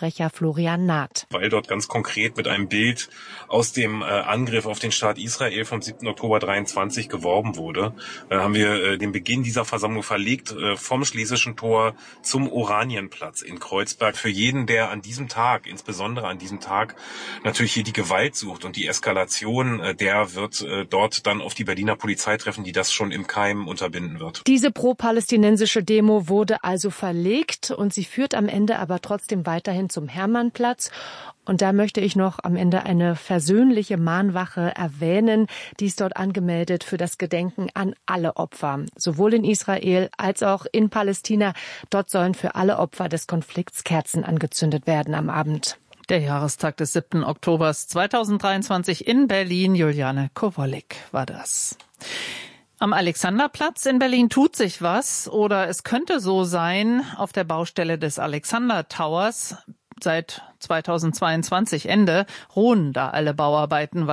L: Florian Naht.
E: Weil dort ganz konkret mit einem Bild aus dem Angriff auf den Staat Israel vom 7. Oktober 23 geworben wurde, haben wir den Beginn dieser Versammlung verlegt vom Schlesischen Tor zum Oranienplatz in Kreuzberg. Für jeden, der an diesem Tag, insbesondere an diesem Tag, natürlich hier die Gewalt sucht und die Eskalation, der wird dort dann auf die Berliner Polizei treffen, die das schon im Keim unterbinden wird.
L: Diese pro-palästinensische Demo wurde also verlegt und sie führt am Ende aber trotzdem weiterhin zum Hermannplatz. Und da möchte ich noch am Ende eine versöhnliche Mahnwache erwähnen. Die ist dort angemeldet für das Gedenken an alle Opfer, sowohl in Israel als auch in Palästina. Dort sollen für alle Opfer des Konflikts Kerzen angezündet werden am Abend.
B: Der Jahrestag des 7. Oktobers 2023 in Berlin. Juliane Kowolik war das. Am Alexanderplatz in Berlin tut sich was, oder es könnte so sein, auf der Baustelle des Alexander Towers. Seit 2022 Ende ruhen da alle Bauarbeiten,